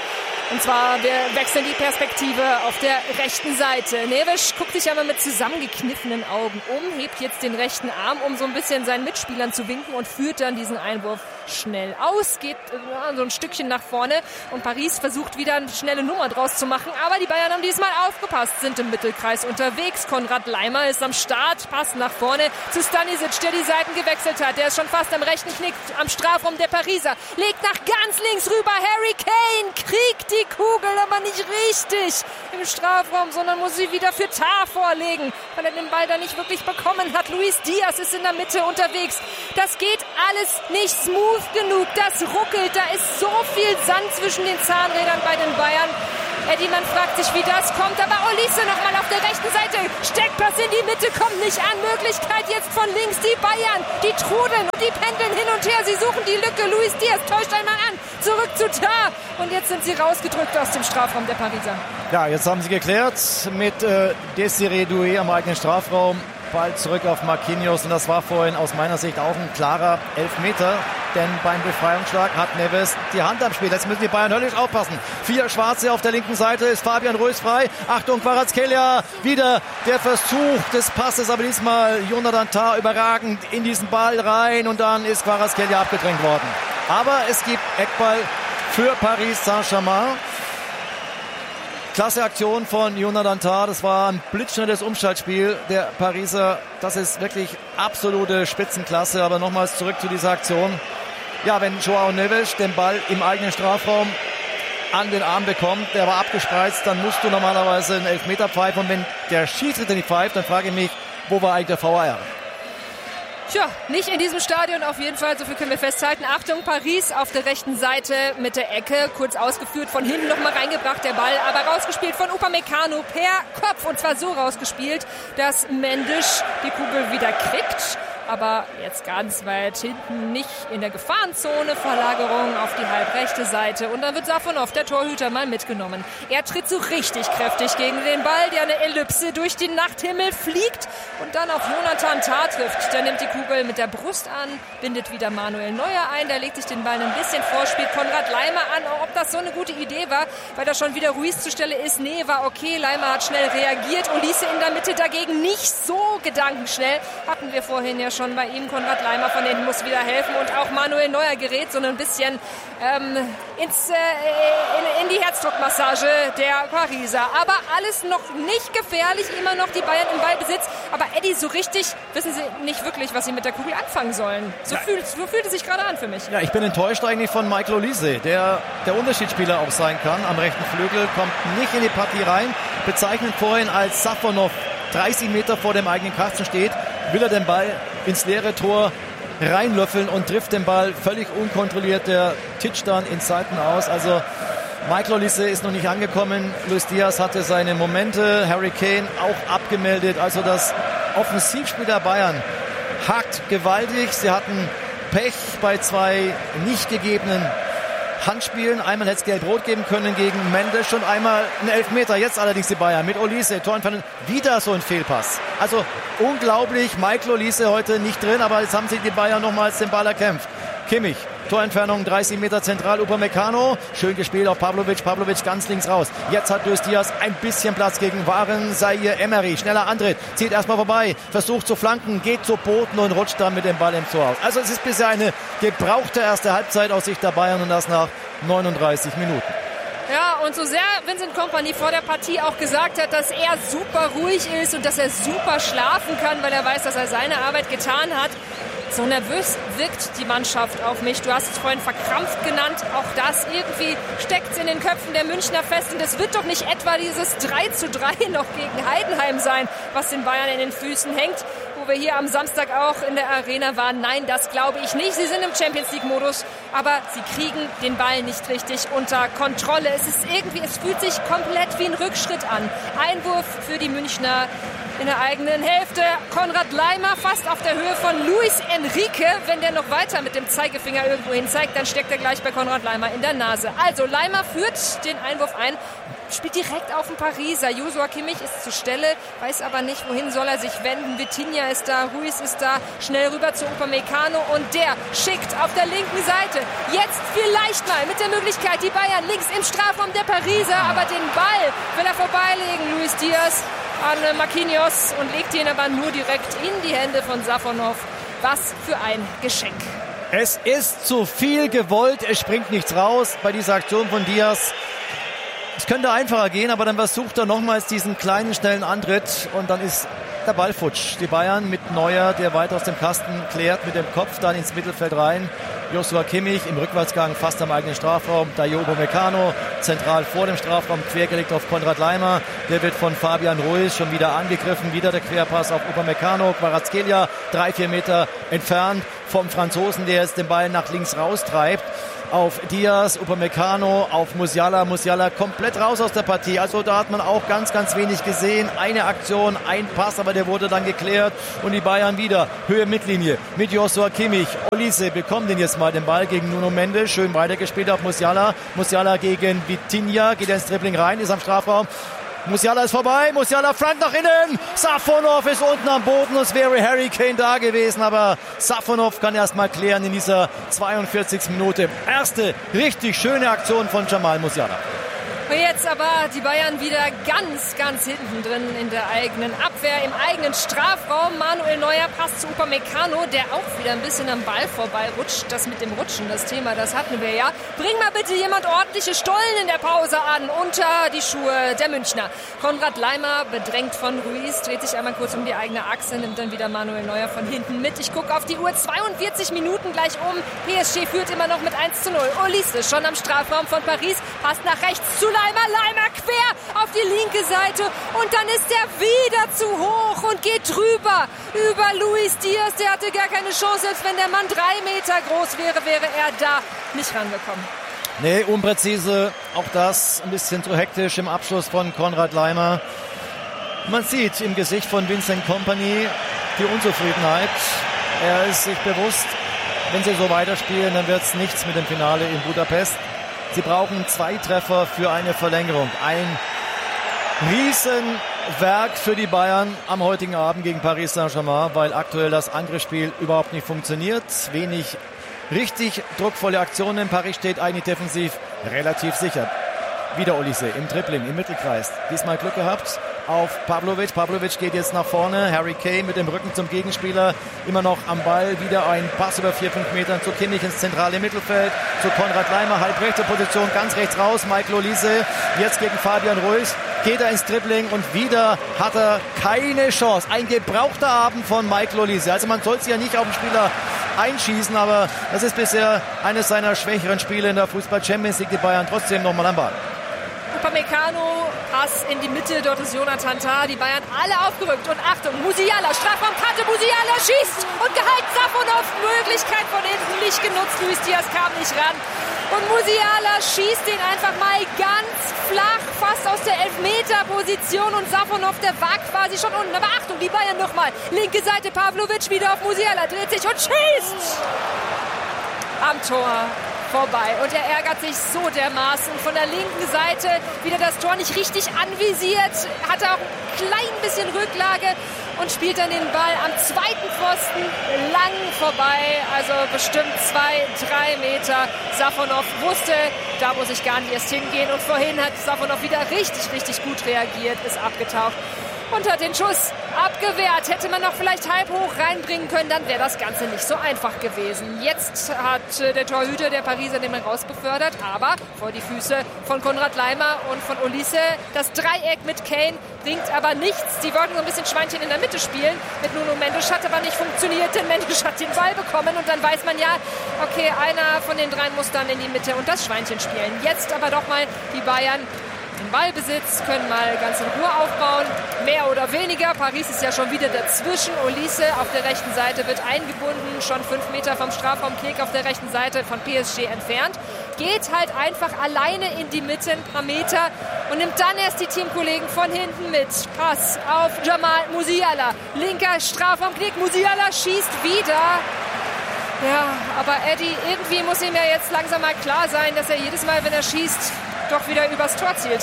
Und zwar, wir wechseln die Perspektive auf der rechten Seite. Neves guckt sich aber mit zusammengekniffenen Augen um, hebt jetzt den rechten Arm, um so ein bisschen seinen Mitspielern zu winken und führt dann diesen Einwurf schnell aus, geht so ein Stückchen nach vorne und Paris versucht wieder eine schnelle Nummer draus zu machen, aber die Bayern haben diesmal aufgepasst, sind im Mittelkreis unterwegs. Konrad Laimer ist am Start, passt nach vorne zu Stanisic, der die Seiten gewechselt hat. Der ist schon fast am rechten Knick am Strafraum der Pariser, legt nach ganz links rüber. Harry Kane kriegt die Kugel, aber nicht richtig im Strafraum, sondern muss sie wieder für Tah vorlegen, weil er den Ball da nicht wirklich bekommen hat. Luis Diaz ist in der Mitte unterwegs. Das geht alles nicht smooth genug, das ruckelt, da ist so viel Sand zwischen den Zahnrädern bei den Bayern. Eddie, man fragt sich, wie das kommt, aber Olise nochmal auf der rechten Seite, Steckpass in die Mitte, kommt nicht an, Möglichkeit jetzt von links, die Bayern, die trudeln und die pendeln hin und her, sie suchen die Lücke, Luis Diaz täuscht einmal an, zurück zu Tah und jetzt sind sie rausgedrückt aus dem Strafraum der Pariser. Ja, jetzt haben sie geklärt mit Desiré Doué am eigenen Strafraum. Ball zurück auf Marquinhos und das war vorhin aus meiner Sicht auch ein klarer Elfmeter, denn beim Befreiungsschlag hat Neves die Hand am Spiel. Jetzt müssen die Bayern höllisch aufpassen. 4 Schwarze auf der linken Seite, ist Fabian Ruiz frei. Achtung, Kvaratskhelia, wieder der Versuch des Passes, aber diesmal Jonathan Tah überragend in diesen Ball rein und dann ist Kvaratskhelia abgedrängt worden. Aber es gibt Eckball für Paris Saint-Germain. Klasse Aktion von Jonathan Tah. Das war ein blitzschnelles Umschaltspiel der Pariser. Das ist wirklich absolute Spitzenklasse. Aber nochmals zurück zu dieser Aktion. Ja, wenn Joao Neves den Ball im eigenen Strafraum an den Arm bekommt, der war abgespreizt, dann musst du normalerweise einen Elfmeter pfeifen. Und wenn der Schiedsrichter nicht pfeift, dann frage ich mich, wo war eigentlich der VAR? Tja, nicht in diesem Stadion auf jeden Fall, so viel können wir festhalten. Achtung, Paris auf der rechten Seite mit der Ecke, kurz ausgeführt, von hinten nochmal reingebracht der Ball, aber rausgespielt von Upamecano per Kopf und zwar so rausgespielt, dass Mendes die Kugel wieder kriegt. Aber jetzt ganz weit hinten, nicht in der Gefahrenzone, Verlagerung auf die halbrechte Seite. Und dann wird Safonov, der Torhüter, mal mitgenommen. Er tritt so richtig kräftig gegen den Ball, der eine Ellipse durch den Nachthimmel fliegt und dann auf Jonathan Tah trifft. Der nimmt die Kugel mit der Brust an, bindet wieder Manuel Neuer ein, der legt sich den Ball ein bisschen vor, spielt Konrad Laimer an. Ob das so eine gute Idee war, weil da schon wieder Ruiz zur Stelle ist, nee, war okay. Laimer hat schnell reagiert, Olise in der Mitte dagegen nicht so gedankenschnell. Hatten wir vorhin ja schon bei ihm. Konrad Laimer von denen muss wieder helfen und auch Manuel Neuer gerät so ein bisschen in die Herzdruckmassage der Pariser. Aber alles noch nicht gefährlich, immer noch die Bayern im Ballbesitz. Aber Eddie, so richtig wissen sie nicht wirklich, was sie mit der Kugel anfangen sollen. So fühlt es sich gerade an für mich. Ja, ich bin enttäuscht eigentlich von Michael Olise, der Unterschiedsspieler auch sein kann. Am rechten Flügel kommt nicht in die Partie rein. Bezeichnet vorhin als Safonov 30 Meter vor dem eigenen Kasten steht, will er den Ball ins leere Tor reinlöffeln und trifft den Ball völlig unkontrolliert. Der titscht dann in Seiten aus. Also Michael Olise ist noch nicht angekommen. Luis Diaz hatte seine Momente. Harry Kane auch abgemeldet. Also das Offensivspiel der Bayern hakt gewaltig. Sie hatten Pech bei 2 nicht gegebenen Handspielen. Einmal hätte es gelb-rot geben können gegen Mendes und einmal ein Elfmeter. Jetzt allerdings die Bayern mit Olise. Torentfernung, wieder so ein Fehlpass. Also unglaublich, Michael Olise heute nicht drin, aber jetzt haben sich die Bayern nochmals den Ball erkämpft. Kimmich, Torentfernung 30 Meter zentral, Upamecano. Schön gespielt auf Pavlovic ganz links raus. Jetzt hat Luis Diaz ein bisschen Platz gegen Waren Zaire Emery. Schneller Antritt, zieht erstmal vorbei, versucht zu flanken, geht zu Boden und rutscht dann mit dem Ball im Tor aus. Also es ist bisher eine gebrauchte erste Halbzeit aus Sicht der Bayern und das nach 39 Minuten. Ja, und so sehr Vincent Kompany vor der Partie auch gesagt hat, dass er super ruhig ist und dass er super schlafen kann, weil er weiß, dass er seine Arbeit getan hat. So nervös wirkt die Mannschaft auf mich. Du hast es vorhin verkrampft genannt. Auch das irgendwie steckt in den Köpfen der Münchner fest. Und es wird doch nicht etwa dieses 3:3 noch gegen Heidenheim sein, was den Bayern in den Füßen hängt, wo wir hier am Samstag auch in der Arena waren. Nein, das glaube ich nicht. Sie sind im Champions-League-Modus, aber sie kriegen den Ball nicht richtig unter Kontrolle. Es fühlt sich komplett wie ein Rückschritt an. Einwurf für die Münchner in der eigenen Hälfte. Konrad Laimer fast auf der Höhe von Luis Enrique. Wenn der noch weiter mit dem Zeigefinger irgendwo hin zeigt, dann steckt er gleich bei Konrad Laimer in der Nase. Also Laimer führt den Einwurf ein. spielt direkt auf den Pariser. Joshua Kimmich ist zur Stelle, weiß aber nicht, wohin soll er sich wenden. Vitinha ist da, Ruiz ist da, schnell rüber zu Upamecano und der schickt auf der linken Seite. Jetzt vielleicht mal mit der Möglichkeit, die Bayern links im Strafraum der Pariser, aber den Ball will er vorbeilegen, Luis Diaz an Marquinhos und legt ihn aber nur direkt in die Hände von Safonov. Was für ein Geschenk. Es ist zu viel gewollt, es springt nichts raus bei dieser Aktion von Diaz. Es könnte einfacher gehen, aber dann versucht er nochmals diesen kleinen, schnellen Antritt und dann ist der Ball futsch. Die Bayern mit Neuer, der weiter aus dem Kasten klärt, mit dem Kopf dann ins Mittelfeld rein. Joshua Kimmich im Rückwärtsgang fast am eigenen Strafraum. Dayot Upamecano zentral vor dem Strafraum, quergelegt auf Konrad Laimer. Der wird von Fabian Ruiz schon wieder angegriffen. Wieder der Querpass auf Upamecano. Kvaratskhelia 3-4 Meter entfernt vom Franzosen, der jetzt den Ball nach links raustreibt. Auf Diaz, Upamecano, auf Musiala. Musiala komplett raus aus der Partie. Also da hat man auch ganz, ganz wenig gesehen. Eine Aktion, ein Pass, aber der wurde dann geklärt. Und die Bayern wieder Höhe Mittellinie mit Joshua Kimmich. Olise bekommt den jetzt mal den Ball gegen Nuno Mendes. Schön weitergespielt auf Musiala. Musiala gegen Vitinha. Geht ins Dribbling rein, ist am Strafraum. Musiala ist vorbei, Musiala flankt nach innen, Safonov ist unten am Boden und es wäre Harry Kane da gewesen, aber Safonov kann erst mal klären in dieser 42. Minute. Erste richtig schöne Aktion von Jamal Musiala. Jetzt aber die Bayern wieder ganz, ganz hinten drin in der eigenen Abwehr, im eigenen Strafraum. Manuel Neuer passt zu Upamecano, der auch wieder ein bisschen am Ball vorbeirutscht. Das mit dem Rutschen, das Thema, das hatten wir ja. Bring mal bitte jemand ordentliche Stollen in der Pause an, unter die Schuhe der Münchner. Konrad Laimer, bedrängt von Ruiz, dreht sich einmal kurz um die eigene Achse, nimmt dann wieder Manuel Neuer von hinten mit. Ich gucke auf die Uhr, 42 Minuten gleich um. PSG führt immer noch mit 1:0. Olise schon am Strafraum von Paris, passt nach rechts zu Laimer quer auf die linke Seite und dann ist er wieder zu hoch und geht drüber über Luis Diaz. Der hatte gar keine Chance, selbst wenn der Mann 3 Meter groß wäre, wäre er da nicht rangekommen. Nee, unpräzise, auch das ein bisschen zu hektisch im Abschluss von Konrad Laimer. Man sieht im Gesicht von Vincent Kompany die Unzufriedenheit. Er ist sich bewusst, wenn sie so weiterspielen, dann wird es nichts mit dem Finale in Budapest. Sie brauchen 2 Treffer für eine Verlängerung. Ein Riesenwerk für die Bayern am heutigen Abend gegen Paris Saint-Germain, weil aktuell das Angriffsspiel überhaupt nicht funktioniert. Wenig richtig druckvolle Aktionen. Paris steht eigentlich defensiv relativ sicher. Wieder Olise im Dribbling, im Mittelkreis. Diesmal Glück gehabt auf Pavlovic. Pavlovic geht jetzt nach vorne. Harry Kane mit dem Rücken zum Gegenspieler. Immer noch am Ball. Wieder ein Pass über 4-5 Metern zu Kimmich ins zentrale Mittelfeld. Zu Konrad Laimer, halbrechte Position, ganz rechts raus. Michael Olise jetzt gegen Fabian Ruiz. Geht er ins Dribbling und wieder hat er keine Chance. Ein gebrauchter Abend von Michael Olise. Also man soll sich ja nicht auf den Spieler einschießen, aber das ist bisher eines seiner schwächeren Spiele in der Fußball-Champions League. Die Bayern trotzdem nochmal am Ball. Upamecano, Pass in die Mitte, dort ist Jonathan Tah, die Bayern alle aufgerückt und Achtung, Musiala, Strafraumkante, Musiala schießt und gehalten, Safonov, Möglichkeit von hinten nicht genutzt, Luis Diaz kam nicht ran und Musiala schießt den einfach mal ganz flach, fast aus der Elfmeter-Position und Safonov, der war quasi schon unten, aber Achtung, die Bayern nochmal, linke Seite, Pavlovic wieder auf Musiala, dreht sich und schießt am Tor vorbei. Und er ärgert sich so dermaßen. Von der linken Seite wieder das Tor nicht richtig anvisiert. Hat er auch ein klein bisschen Rücklage und spielt dann den Ball am zweiten Pfosten lang vorbei. Also bestimmt 2-3 Meter. Safonov wusste, da muss ich gar nicht erst hingehen. Und vorhin hat Safonov wieder richtig, richtig gut reagiert, ist abgetaucht und hat den Schuss abgewehrt. Hätte man noch vielleicht halb hoch reinbringen können, dann wäre das Ganze nicht so einfach gewesen. Jetzt hat der Torhüter der Pariser den Mann rausbefördert, aber vor die Füße von Konrad Laimer und von Olise. Das Dreieck mit Kane bringt aber nichts. Die wollten so ein bisschen Schweinchen in der Mitte spielen mit Nuno Mendes, hat aber nicht funktioniert, denn Mendes hat den Ball bekommen und dann weiß man ja, okay, einer von den dreien muss dann in die Mitte und das Schweinchen spielen. Jetzt aber doch mal die Bayern im Ballbesitz, können mal ganz in Ruhe aufbauen, mehr oder weniger. Paris ist ja schon wieder dazwischen. Olise auf der rechten Seite wird eingebunden, schon 5 Meter vom Strafraum, Knick auf der rechten Seite von PSG entfernt. Geht halt einfach alleine in die Mitte ein paar Meter und nimmt dann erst die Teamkollegen von hinten mit. Pass auf Jamal Musiala, linker Strafraum, Knick, Musiala schießt wieder. Ja, aber Eddie, irgendwie muss ihm ja jetzt langsam mal klar sein, dass er jedes Mal, wenn er schießt, doch wieder übers Tor zielt.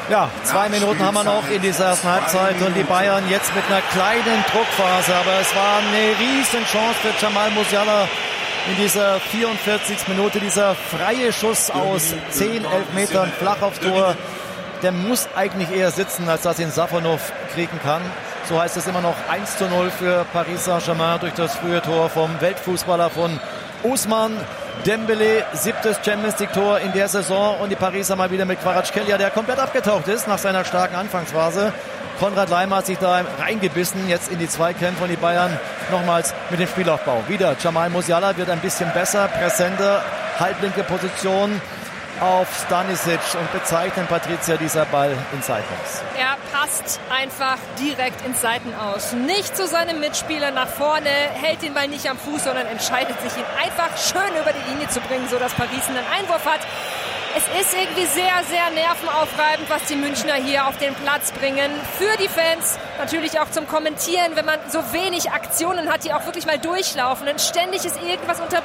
Ja, 2 Minuten haben wir noch in dieser ersten Halbzeit und die Bayern jetzt mit einer kleinen Druckphase. Aber es war eine riesen Chance für Jamal Musiala in dieser 44. Minute. Dieser freie Schuss aus 10, 11 Metern flach aufs Tor. Der muss eigentlich eher sitzen, als dass ihn Safonov kriegen kann. So heißt es immer noch 1:0 für Paris Saint-Germain durch das frühe Tor vom Weltfußballer von Ousmane Dembélé. 7. Champions-League-Tor in der Saison und die Pariser mal wieder mit Kvaratskhelia, der komplett abgetaucht ist nach seiner starken Anfangsphase. Konrad Laimer hat sich da reingebissen, jetzt in die Zweikämpfe und die Bayern nochmals mit dem Spielaufbau. Wieder Jamal Musiala wird ein bisschen besser, präsenter, halblinke Position auf Stanisic und bezeichnet Patricia dieser Ball in Seitenauß. Er passt einfach direkt ins Seitenaus. Nicht zu seinem Mitspieler nach vorne, hält den Ball nicht am Fuß, sondern entscheidet sich, ihn einfach schön über die Linie zu bringen, sodass Paris einen Einwurf hat. Es ist irgendwie sehr, sehr nervenaufreibend, was die Münchner hier auf den Platz bringen. Für die Fans, natürlich auch zum Kommentieren, wenn man so wenig Aktionen hat, die auch wirklich mal durchlaufen. Und ständig ist irgendwas unterbrochen.